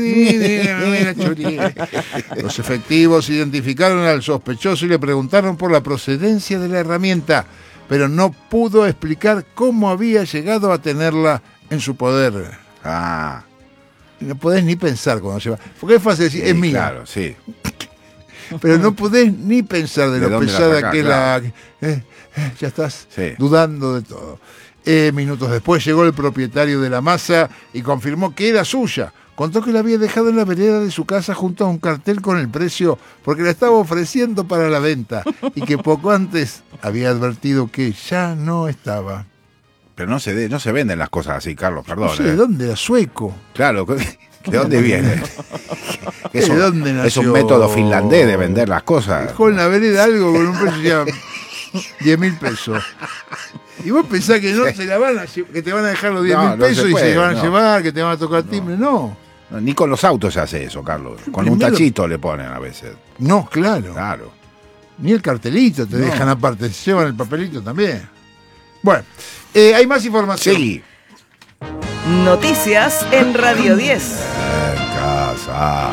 apurado. Los efectivos identificaron al sospechoso y le preguntaron por la procedencia de la herramienta, pero no pudo explicar cómo había llegado a tenerla en su poder. Ah, no podés ni pensar cuando se va. Porque es fácil decir, Sí, es mía. Claro, sí. Pero no podés ni pensar de ¿De lo dónde la pesada sacás? que es Claro. ya estás Sí. dudando de todo. Minutos después llegó el propietario de la masa y confirmó que era suya. Contó que la había dejado en la vereda de su casa junto a un cartel con el precio porque la estaba ofreciendo para la venta y que poco antes había advertido que ya no estaba. Pero no se venden las cosas así, Carlos, perdón. No sé de dónde era, sueco. Claro, ¿de dónde viene? ¿De dónde Es nació? un método finlandés de vender las cosas. Dejó en la vereda algo con un precio ya 10.000 pesos. Y vos pensás que no se la van a que te van a dejar los 10.000 No, no pesos se y puede, se van a no. llevar, que te van a tocar timbre. No. Ni con los autos se hace eso, Carlos. Con un Primero- tachito le ponen a veces. No, claro. Claro. Ni el cartelito te No. dejan aparte, se llevan el papelito también. Bueno, hay más información. Sí. Noticias en Radio 10. En casa.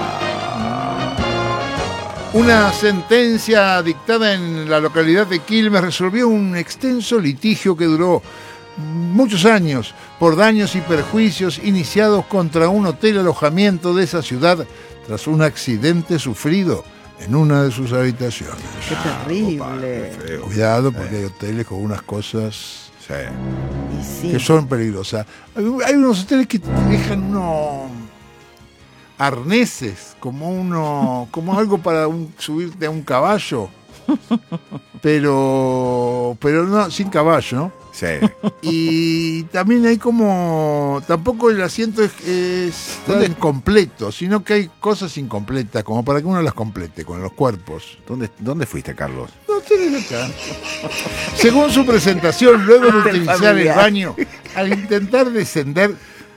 Una sentencia dictada en la localidad de Quilmes resolvió un extenso litigio que duró muchos años por daños y perjuicios iniciados contra un hotel alojamiento de esa ciudad tras un accidente sufrido en una de sus habitaciones. Qué terrible. Cuidado porque hay hoteles con unas cosas Y sí. que son peligrosas. Hay unos hoteles que te dejan unos arneses, como algo para subirte a un caballo, pero no, sin caballo, ¿no? Sí. Y también hay tampoco el asiento es tan completo, sino que hay cosas incompletas, como para que uno las complete con los cuerpos. ¿Dónde fuiste, Carlos? No, tenés acá. Según su presentación, luego de utilizar el familiar. baño, al intentar descender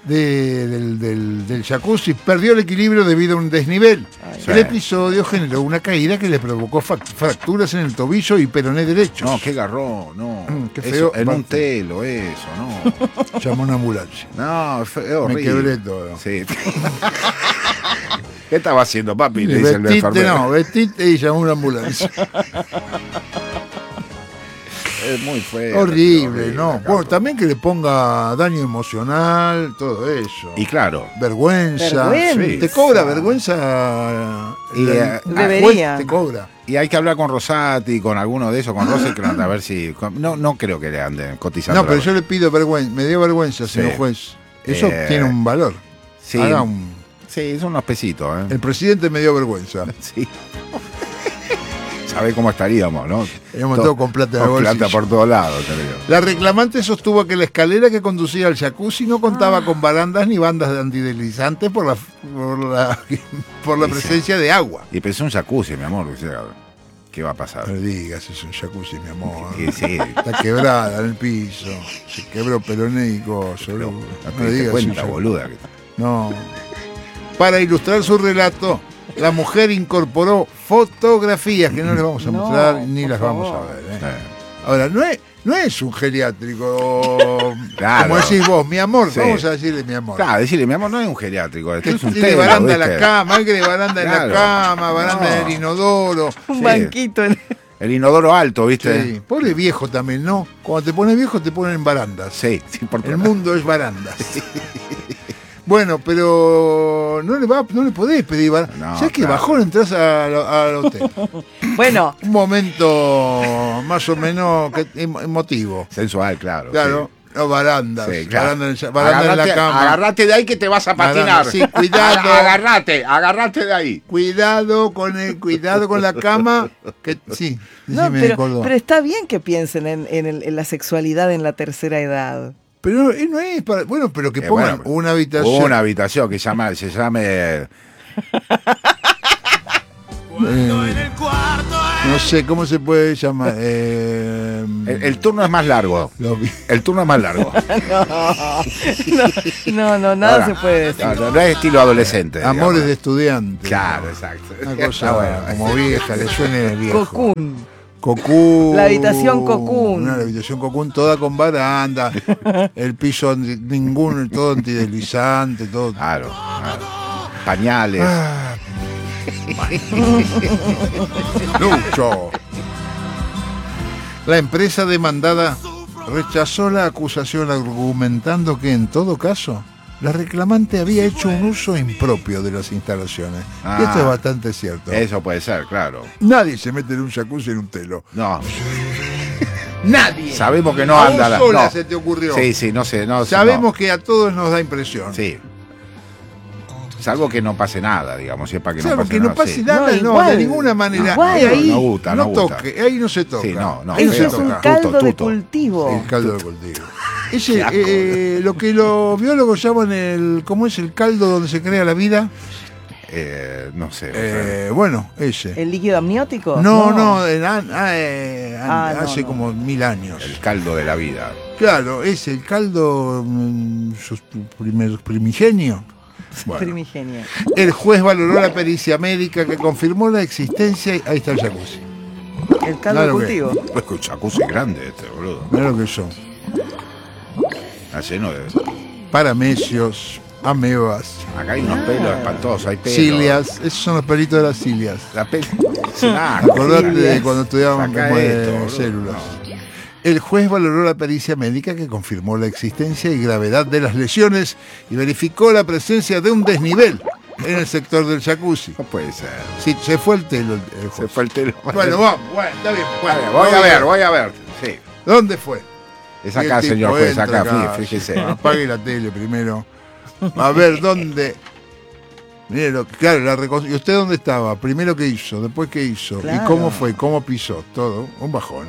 del jacuzzi, perdió el equilibrio debido a un desnivel. El episodio generó una caída que le provocó fracturas en el tobillo y peroné derecho. No, qué garrón, no. Qué Eso, feo. en un telo, eso, no. Llamó una ambulancia. No, es horrible. Me quebré todo. Sí. ¿Qué estaba haciendo, papi? Le dice el enfermero. Vestite y llamó una ambulancia. Es muy feo. Horrible, ¿no? Bueno, también que le ponga daño emocional, todo eso. Y claro. Vergüenza. Vergüenza. Te cobra vergüenza. Y, Debería. Te cobra. Y hay que hablar con Rosati, con alguno de esos, con Rosenkrantz, a ver si... No creo que le anden cotizando. No, pero yo le pido vergüenza. Me dio vergüenza, señor Sí. juez. Eso tiene un valor. Sí, Haga sí, son unos pesitos, ¿eh? El presidente me dio vergüenza. Sí. Sabe cómo estaríamos, ¿no? Estaríamos todos con plata en el Con plata bolsillo. por todos lados, te digo. La reclamante sostuvo que la escalera que conducía al jacuzzi no contaba con barandas ni bandas de antideslizantes por la presencia de agua. Y pensé un jacuzzi, mi amor. O sea, ¿qué va a pasar? No le digas, es un jacuzzi, mi amor. Y sí. Está quebrada en el piso. Se quebró peroné y coso. No No te le diste digas. cuenta, es un boluda. No. Para ilustrar su relato, la mujer incorporó fotografías que no les vamos a No, mostrar ni por las vamos a favor. ver. Sí. Ahora, no es un geriátrico, Claro. como decís vos, mi amor, Sí. vamos a decirle mi amor. Claro, decirle, mi amor, no es un geriátrico. Esto Que es un tiene telo, baranda en la ¿viste? cama, hay que de baranda en Claro. la cama, baranda No. en el inodoro. Un Sí. banquito. El inodoro alto, ¿viste? Sí, pobre viejo también, ¿no? Cuando te pones viejo te ponen en barandas. Sí, sí, por El mundo es barandas. Bueno, pero no le podés pedir barandas. No, ¿Sabes qué? claro. Bajón entras al hotel. Bueno, Un momento más o menos emotivo. sensual, claro. Claro, no barandas. Sí, claro. Baranda en la cama. Agarrate de ahí que te vas a patinar. Baranda, sí, cuidado. Agarrate de ahí. Cuidado con la cama. Que, sí, no, me pero acordó. está bien que piensen en la sexualidad en la tercera edad. Pero no es para. Bueno, pero que pongan bueno, una habitación. Una habitación que se llame. No sé cómo se puede llamar. El turno es más largo. El turno es más largo. No, nada Ahora, se puede decir. No es estilo adolescente. Amores digamos. de estudiante. Claro, exacto. Una cosa Ah, bueno. como vieja, le suene viejo. Cocoon. Cocoon. La habitación Cocoon. Una habitación Cocoon toda con baranda. El piso ninguno, todo antideslizante, todo. Claro. Pañales. Ah. Lucho. La empresa demandada rechazó la acusación argumentando que en todo caso la reclamante había hecho un uso impropio de las instalaciones. Y esto es bastante cierto. Eso puede ser, claro. Nadie se mete en un jacuzzi en un telo. No. Nadie. Sabemos que no a anda vos la... sola no. se te ocurrió. Sí, no sé. No, Sabemos que a todos nos da impresión. Sí. Salvo que no pase nada, digamos, si es para que Salvo no pase que nada. no pase sí. nada, no, de ninguna manera. Ahí no gusta. toque, ahí no se toca. Sí, no, ahí Eso no es se un toca. caldo de cultivo. El caldo de cultivo. Ese, lo que los biólogos llaman ¿cómo es el caldo donde se crea la vida? No sé. Bueno, ese. ¿El líquido amniótico? No, hace no. como 1000 años. El caldo de la vida. Claro, es el caldo primigenio. Bueno, Primigenio. el juez valoró la pericia médica que confirmó la existencia. Ahí está el jacuzzi. El caldo de cultivo. Es que un jacuzzi grande este, boludo. Mira lo que son. Está lleno de... Paramecios, amebas. Acá hay unos pelos espantosos, hay pelos. Cilias, esos son los pelitos de las cilias. La Acordate de cuando estudiaban Saca como esto, células. El juez valoró la pericia médica que confirmó la existencia y gravedad de las lesiones y verificó la presencia de un desnivel en el sector del jacuzzi. No puede ser. Sí, se fue el telo. Se fue el telo. Bueno, vamos, está bien. Vale, voy a ver. Sí. ¿Dónde fue? Es acá, señor juez, acá, fíjese. Apague la tele primero. A ver, ¿dónde? Mire, claro, ¿y usted dónde estaba? Primero qué hizo, después qué hizo, Claro. y cómo fue, cómo pisó, todo, un bajón,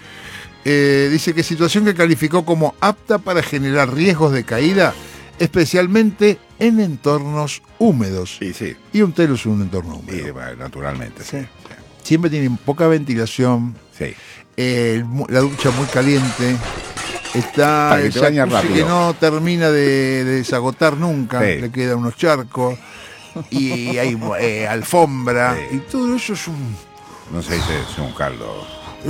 dice que situación que calificó como apta para generar riesgos de caída, especialmente en entornos húmedos. Sí. Y un telo es un entorno húmedo. Sí, bueno, naturalmente. Sí. Siempre tienen poca ventilación, Sí. la ducha muy caliente. Está Para que el te bañes jacuzzi rápido. que no termina de desagotar nunca, Sí. le quedan unos charcos y hay alfombra Sí. y todo eso es un No sé si es un caldo.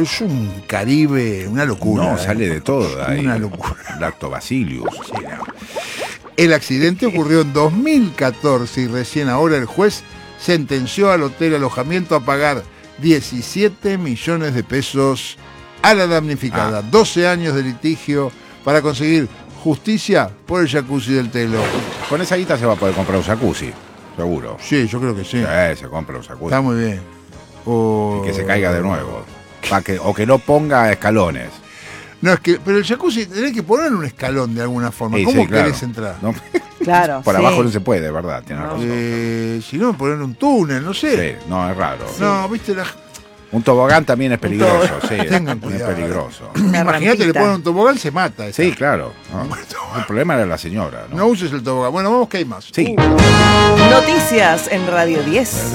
Caribe, una locura. No, sale de todo de ahí. Una locura. Lactobacillus. Sí, no. El accidente ocurrió en 2014 y recién ahora el juez sentenció al hotel alojamiento a pagar 17 millones de pesos a la damnificada. 12 años de litigio para conseguir justicia por el jacuzzi del telo. Con esa guita se va a poder comprar un jacuzzi, seguro. Sí, yo creo que sí. Se compra un jacuzzi. Está muy bien. Y que se caiga de nuevo. O que no ponga escalones. No, pero el jacuzzi tenés que poner un escalón de alguna forma. Sí, ¿Cómo sí, claro. querés entrar? No, Claro. por sí. abajo no se puede, ¿verdad? Tiene razón. Si no, poner un túnel, no sé. Sí, no, es raro. No, viste Un tobogán también es peligroso, sí. Tengan Es cuidado. peligroso. Imagínate, le ponen un tobogán, se mata. esa. Sí, claro. ¿no? El problema era la señora, ¿no? No uses el tobogán. Bueno, vamos que hay más. Sí. Noticias en Radio 10.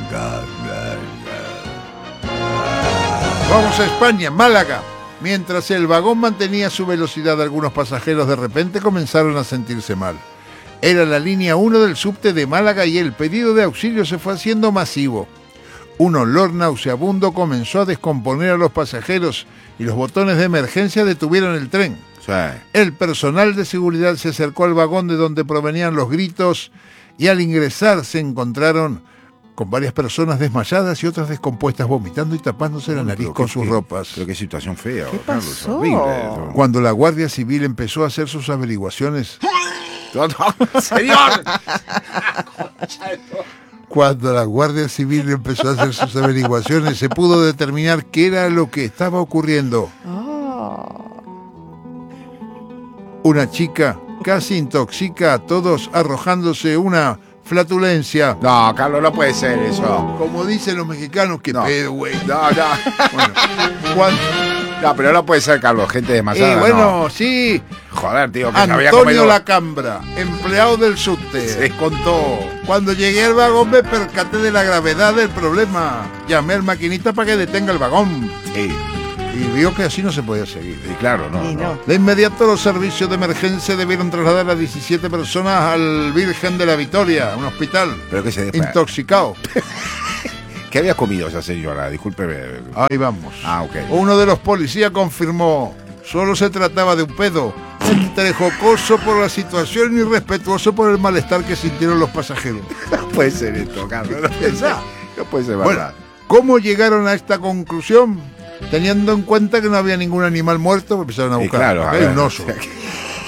Vamos a España, Málaga. Mientras el vagón mantenía su velocidad, algunos pasajeros de repente comenzaron a sentirse mal. Era la línea 1 del subte de Málaga y el pedido de auxilio se fue haciendo masivo. Un olor nauseabundo comenzó a descomponer a los pasajeros y los botones de emergencia detuvieron el tren. Sí. El personal de seguridad se acercó al vagón de donde provenían los gritos y al ingresar se encontraron con varias personas desmayadas y otras descompuestas vomitando y tapándose la nariz con sus ropas. Pero qué situación fea. ¿Qué Carlos, pasó? horrible. Cuando la Guardia Civil empezó a hacer sus averiguaciones... ¡Señor! Cuando la Guardia Civil empezó a hacer sus averiguaciones, se pudo determinar qué era lo que estaba ocurriendo. Una chica casi intoxica a todos arrojándose una flatulencia. No, Carlos, no puede ser eso. Como dicen los mexicanos, que No. pedo, güey. No. Bueno, cuando... No, pero no puede ser, Carlos, gente demasiada. bueno, no. sí. Joder, tío, que se había Antonio comido... Lacambra, empleado del subte, contó: cuando llegué al vagón me percaté de la gravedad del problema. Llamé al maquinista para que detenga el vagón. Sí, Y vio que así no se podía seguir. sí, claro, no. Y no. De inmediato los servicios de emergencia debieron trasladar a 17 personas al Virgen de la Victoria, un hospital, Pero que se... intoxicado. ¿Qué había comido esa señora? Discúlpeme. Ahí vamos. Ok. Uno de los policías confirmó: solo se trataba de un pedo, entre jocoso por la situación y respetuoso por el malestar que sintieron los pasajeros. No puede ser esto, Carlos. No puede ser, no puede ser Bueno, verdad. ¿cómo llegaron a esta conclusión? Teniendo en cuenta que no había ningún animal muerto, empezaron a Sí, buscar. claro, Acá a hay ver. un oso.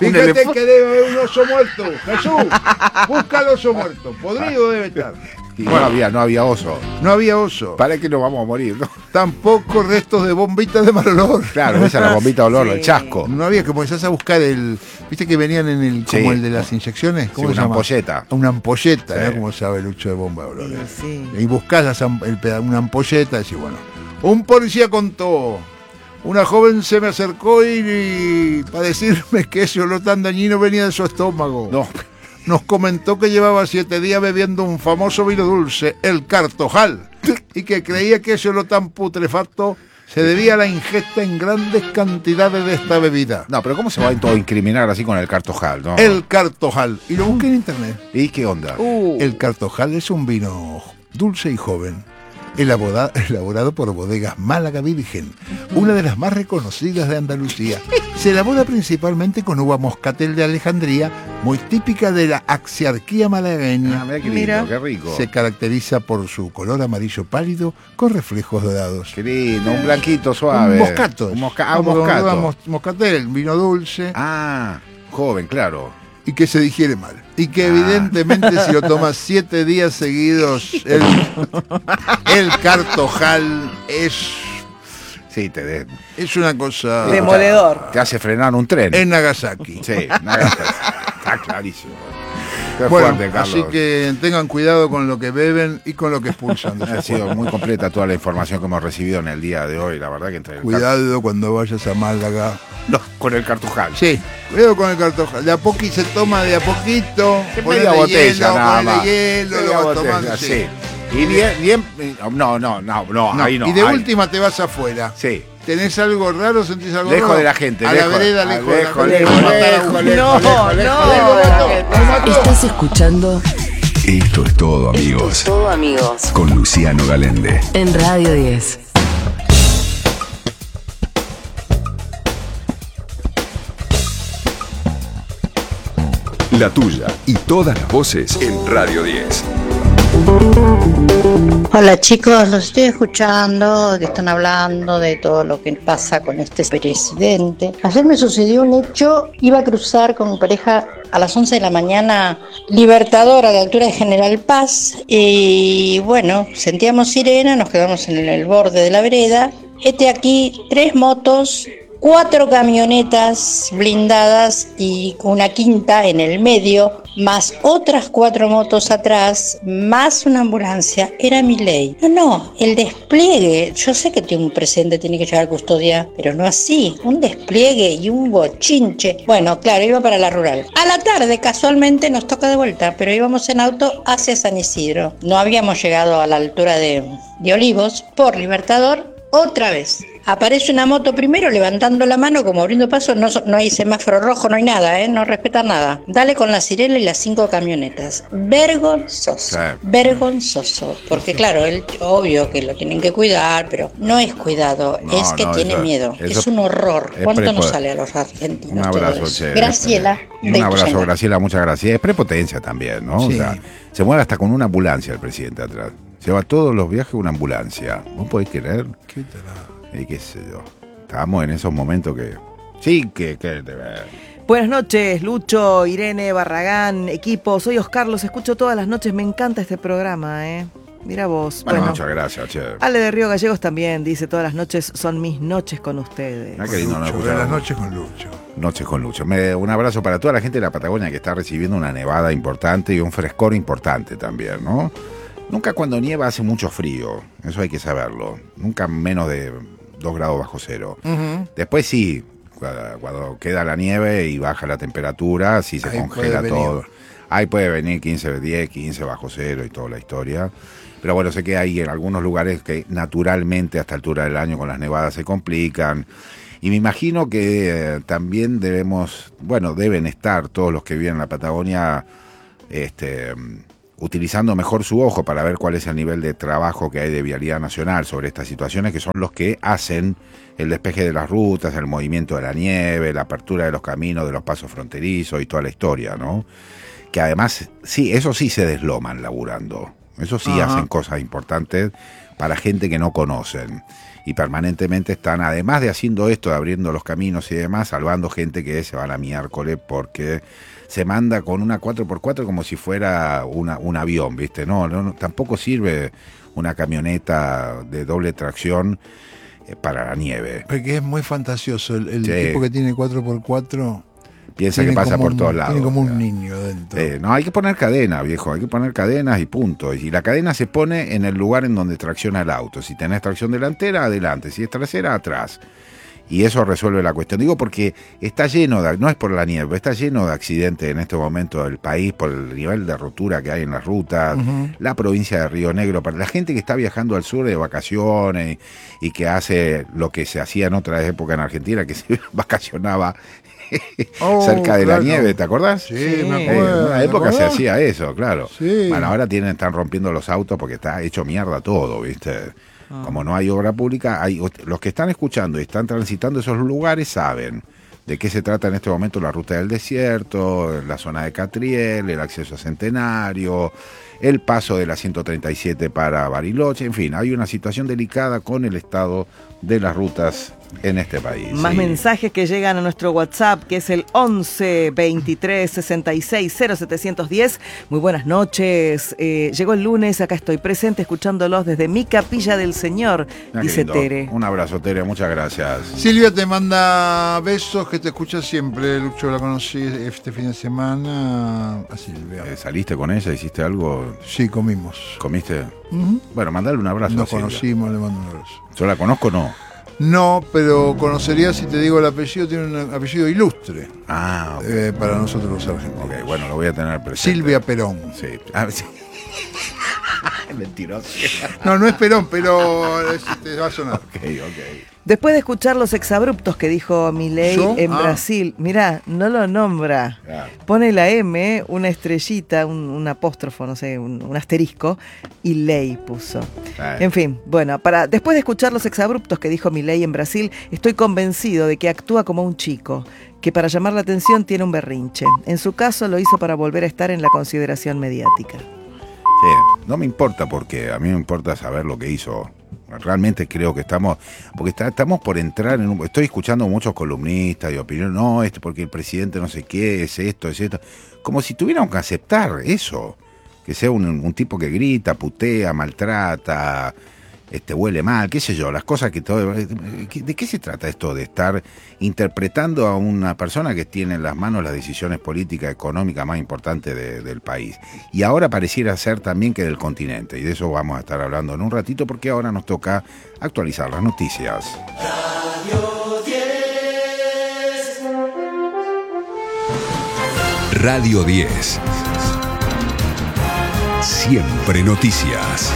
Fíjate que debe haber un oso muerto. Jesús, busca el oso muerto. Podrido debe estar. Y no había oso. No había oso. ¿Para qué nos vamos a morir? ¿No? Tampoco restos de bombitas de mal olor. Claro, esa es la bombita de olor, el chasco. No había, que comenzás a buscar ¿viste que venían en el como el de las inyecciones? ¿Cómo se llama? Ampolleta. Una ampolleta, ¿no? Como sabe Lucho de bomba de olor. Sí. Y buscás una ampolleta y decís, bueno. Un policía contó. Una joven se me acercó y para decirme que ese olor tan dañino venía de su estómago. No. Nos comentó que llevaba 7 días bebiendo un famoso vino dulce, el Cartojal, y que creía que ese olor tan putrefacto se debía a la ingesta en grandes cantidades de esta bebida. No, pero ¿cómo se va a incriminar así con el Cartojal? ¿No? El Cartojal. Y lo busqué en internet. ¿Y qué onda? El Cartojal es un vino dulce y joven, elaborado por Bodegas Málaga Virgen, una de las más reconocidas de Andalucía. Se elabora principalmente con uva moscatel de Alejandría, muy típica de la axiarquía malagueña. Mira qué lindo, qué rico. Se caracteriza por su color amarillo pálido con reflejos dorados. Qué lindo, un blanquito suave. Un moscato. Un moscato. Moscatel, vino dulce. Joven, claro. Y que se digiere mal. Y que evidentemente si lo tomas 7 días seguidos, el Cartojal es... Sí, es una cosa... Demoledor. Te hace frenar un tren. En Nagasaki. Sí, Nagasaki. Está clarísimo. Qué bueno, fuerte, Carlos. así que tengan cuidado con lo que beben y con lo que expulsan. Ha sido muy completa toda la información que hemos recibido en el día de hoy. La verdad que entre cuidado cuando vayas a Málaga. No, con el Cartojal. Sí, cuidado con el Cartojal. De a poquito se toma, de a poquito. Media botella, nada más. Hielo, lo vas tomando. Sí. Y bien, no, ahí no. Y de última te vas afuera. Sí. ¿Tenés algo raro? ¿Sentís algo lejos raro? de la gente. A lejos, la vereda, lejos. No. Estás escuchando Esto es todo, amigos. Todo, amigos. Con Luciano Galende. En Radio 10. La tuya y todas las voces en Radio 10. Hola chicos, los estoy escuchando, que están hablando de todo lo que pasa con este presidente. Ayer me sucedió un hecho, iba a cruzar con mi pareja a las 11 de la mañana Libertador a la altura de General Paz y bueno, sentíamos sirena, nos quedamos en el borde de la vereda. Aquí 3 motos, 4 camionetas blindadas y una quinta en el medio, más otras 4 motos atrás, más una ambulancia. Era Milei. No, el despliegue. Yo sé que un presidente tiene que llevar custodia, pero no así. Un despliegue y un bochinche. Bueno, claro, iba para la rural. A la tarde, casualmente, nos toca de vuelta, pero íbamos en auto hacia San Isidro. No habíamos llegado a la altura de Olivos por Libertador. Otra vez. Aparece una moto primero levantando la mano como abriendo paso, no hay semáforo rojo, no hay nada, no respetan nada. Dale con la sirena y las 5 camionetas. Vergonzoso, vergonzoso. Porque claro, él obvio que lo tienen que cuidar, pero no es cuidado, es que tiene miedo. Es un horror. ¿Cuánto nos sale a los argentinos? Un abrazo, che. Graciela. Un abrazo, Graciela, muchas gracias. Es prepotencia también, ¿no? Sí. O sea, se mueve hasta con una ambulancia el presidente atrás. Lleva todos los viajes una ambulancia. ¿Vos podés creer? ¿Qué te la... qué sé yo. Estábamos en esos momentos que... Sí, que Buenas noches, Lucho, Irene, Barragán, equipo. Soy Oscar, los escucho todas las noches. Me encanta este programa, Mira vos. Bueno, muchas gracias, che. Ale de Río Gallegos también dice, todas las noches son mis noches con ustedes. Qué lindo, las noches con Lucho. Noches con Lucho. Un abrazo para toda la gente de la Patagonia que está recibiendo una nevada importante y un frescor importante también, ¿no? Nunca cuando nieva hace mucho frío, eso hay que saberlo. Nunca menos de 2 grados bajo cero. Uh-huh. Después sí, cuando queda la nieve y baja la temperatura, sí se congela todo. Ahí puede venir 10, 15 bajo cero y toda la historia. Pero bueno, sé que hay en algunos lugares que naturalmente a esta altura del año con las nevadas se complican. Y me imagino que también deben estar todos los que viven en la Patagonia utilizando mejor su ojo para ver cuál es el nivel de trabajo que hay de Vialidad Nacional sobre estas situaciones, que son los que hacen el despeje de las rutas, el movimiento de la nieve, la apertura de los caminos, de los pasos fronterizos y toda la historia, ¿no? Que además, sí, eso sí se desloman laburando. Eso sí hacen cosas importantes para gente que no conocen. y permanentemente están, además de haciendo esto, de abriendo los caminos y demás, salvando gente que se va a la miércoles porque se manda con una 4x4 como si fuera un avión, ¿viste? No, tampoco sirve una camioneta de doble tracción para la nieve. Porque es muy fantasioso. El tipo que tiene 4x4 piensa que pasa por todos lados. Tiene como un niño dentro. No, hay que poner cadena, viejo. Hay que poner cadenas y punto. Y la cadena se pone en el lugar en donde tracciona el auto. Si tenés tracción delantera, adelante. Si es trasera, atrás. Y eso resuelve la cuestión. Digo porque está lleno no es por la nieve, está lleno de accidentes en este momento del país por el nivel de rotura que hay en las rutas, la provincia de Río Negro, para la gente que está viajando al sur de vacaciones y que hace lo que se hacía en otra época en Argentina, que se vacacionaba cerca de la nieve, ¿te acordás? Sí, me acuerdo. En una época se hacía eso, claro. Sí. Bueno, ahora están rompiendo los autos porque está hecho mierda todo, ¿viste? Como no hay obra pública, los que están escuchando y están transitando esos lugares saben de qué se trata en este momento la ruta del desierto, la zona de Catriel, el acceso a Centenario, el paso de la 137 para Bariloche, en fin, hay una situación delicada con el estado de las rutas en este país. Más mensajes que llegan a nuestro WhatsApp, que es el 11 23 66 0710. Muy buenas noches. Llegó el lunes, acá estoy presente escuchándolos desde mi capilla del Señor, dice Tere. Un abrazo, Tere, muchas gracias. Silvia te manda besos, que te escucha siempre. Lucho, la conocí este fin de semana a Silvia. ¿Saliste con ella? ¿Hiciste algo? Sí, comimos. ¿Comiste? Bueno, mandale un abrazo. Nos conocimos, le mando un abrazo. ¿Yo la conozco o no? No, pero conocería si te digo el apellido, tiene un apellido ilustre. Okay. Para nosotros los argentinos. Ok, bueno, lo voy a tener presente. Silvia Perón. Sí. Sí. Mentiroso. No es Perón, pero te va a sonar. Ok. Después de escuchar los exabruptos que dijo Milei en Brasil, mirá, no lo nombra. Pone la M, una estrellita, un apóstrofo, no sé, un asterisco, y ley puso. En fin, bueno, después de escuchar los exabruptos que dijo Milei en Brasil, estoy convencido de que actúa como un chico, que para llamar la atención tiene un berrinche. En su caso lo hizo para volver a estar en la consideración mediática. Sí, no me importa porque a mí me importa saber lo que hizo. Realmente creo que estamos por entrar en estoy escuchando muchos columnistas de opinión, porque el presidente no sé qué, es esto, como si tuviéramos que aceptar eso, que sea un tipo que grita, putea, maltrata, huele mal, qué sé yo, las cosas que todo. ¿De qué se trata esto de estar interpretando a una persona que tiene en las manos las decisiones políticas, económicas más importantes del país? Y ahora pareciera ser también que del continente, y de eso vamos a estar hablando en un ratito, porque ahora nos toca actualizar las noticias. Radio 10. Siempre noticias.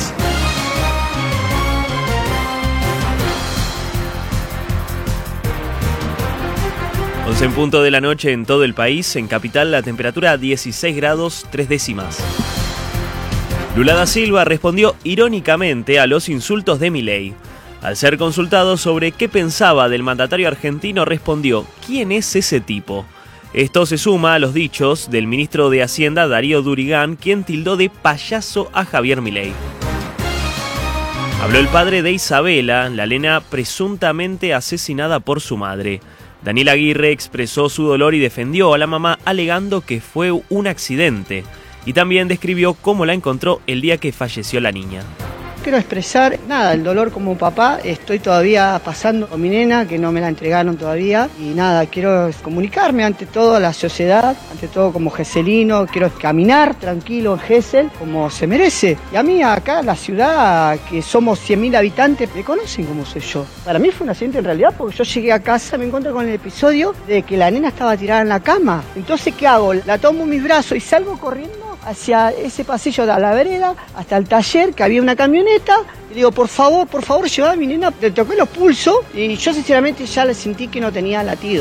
11 en punto de la noche en todo el país. En capital la temperatura 16 grados 3 décimas. Lula da Silva respondió irónicamente a los insultos de Milei. Al ser consultado sobre qué pensaba del mandatario argentino, respondió: ¿quién es ese tipo? Esto se suma a los dichos del ministro de Hacienda Darío Durigán, quien tildó de payaso a Javier Milei. Habló el padre de Isabela, la nena presuntamente asesinada por su madre. Daniel Aguirre expresó su dolor y defendió a la mamá, alegando que fue un accidente, y también describió cómo la encontró el día que falleció la niña. Quiero expresar, el dolor como papá. Estoy todavía pasando con mi nena, que no me la entregaron todavía. Y quiero comunicarme ante todo a la sociedad, ante todo como geselino. Quiero caminar tranquilo en Gesell, como se merece. Y a mí acá en la ciudad, que somos 100.000 habitantes, me conocen como soy yo. Para mí fue un accidente en realidad, porque yo llegué a casa, me encontré con el episodio de que la nena estaba tirada en la cama. Entonces, ¿qué hago? La tomo en mis brazos y salgo corriendo hacia ese pasillo a la vereda, hasta el taller, que había una camioneta, y digo, por favor, llevá a mi nena. Le toqué los pulsos y yo sinceramente ya le sentí que no tenía latido.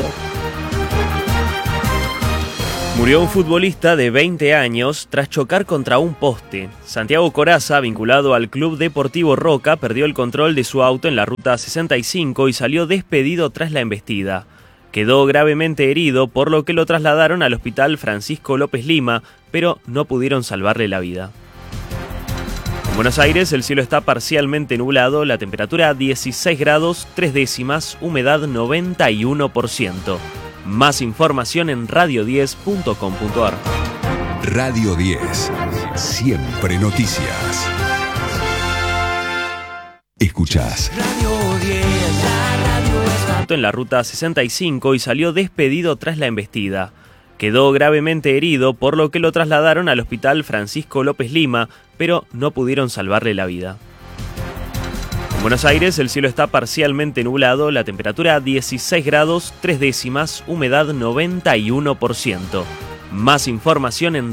Murió un futbolista de 20 años tras chocar contra un poste. Santiago Corazza, vinculado al Club Deportivo Roca, perdió el control de su auto en la ruta 65 y salió despedido tras la embestida. Quedó gravemente herido, por lo que lo trasladaron al hospital Francisco López Lima, pero no pudieron salvarle la vida. En Buenos Aires el cielo está parcialmente nublado, la temperatura 16 grados 3 décimas, humedad 91%. Más información en radio10.com.ar. Radio 10. Siempre noticias. Escuchás. Radio 10, la radio es En la ruta 65 y salió despedido tras la embestida. Quedó gravemente herido, por lo que lo trasladaron al hospital Francisco López Lima, pero no pudieron salvarle la vida. En Buenos Aires el cielo está parcialmente nublado, la temperatura 16 grados 3 décimas, humedad 91%. Más información en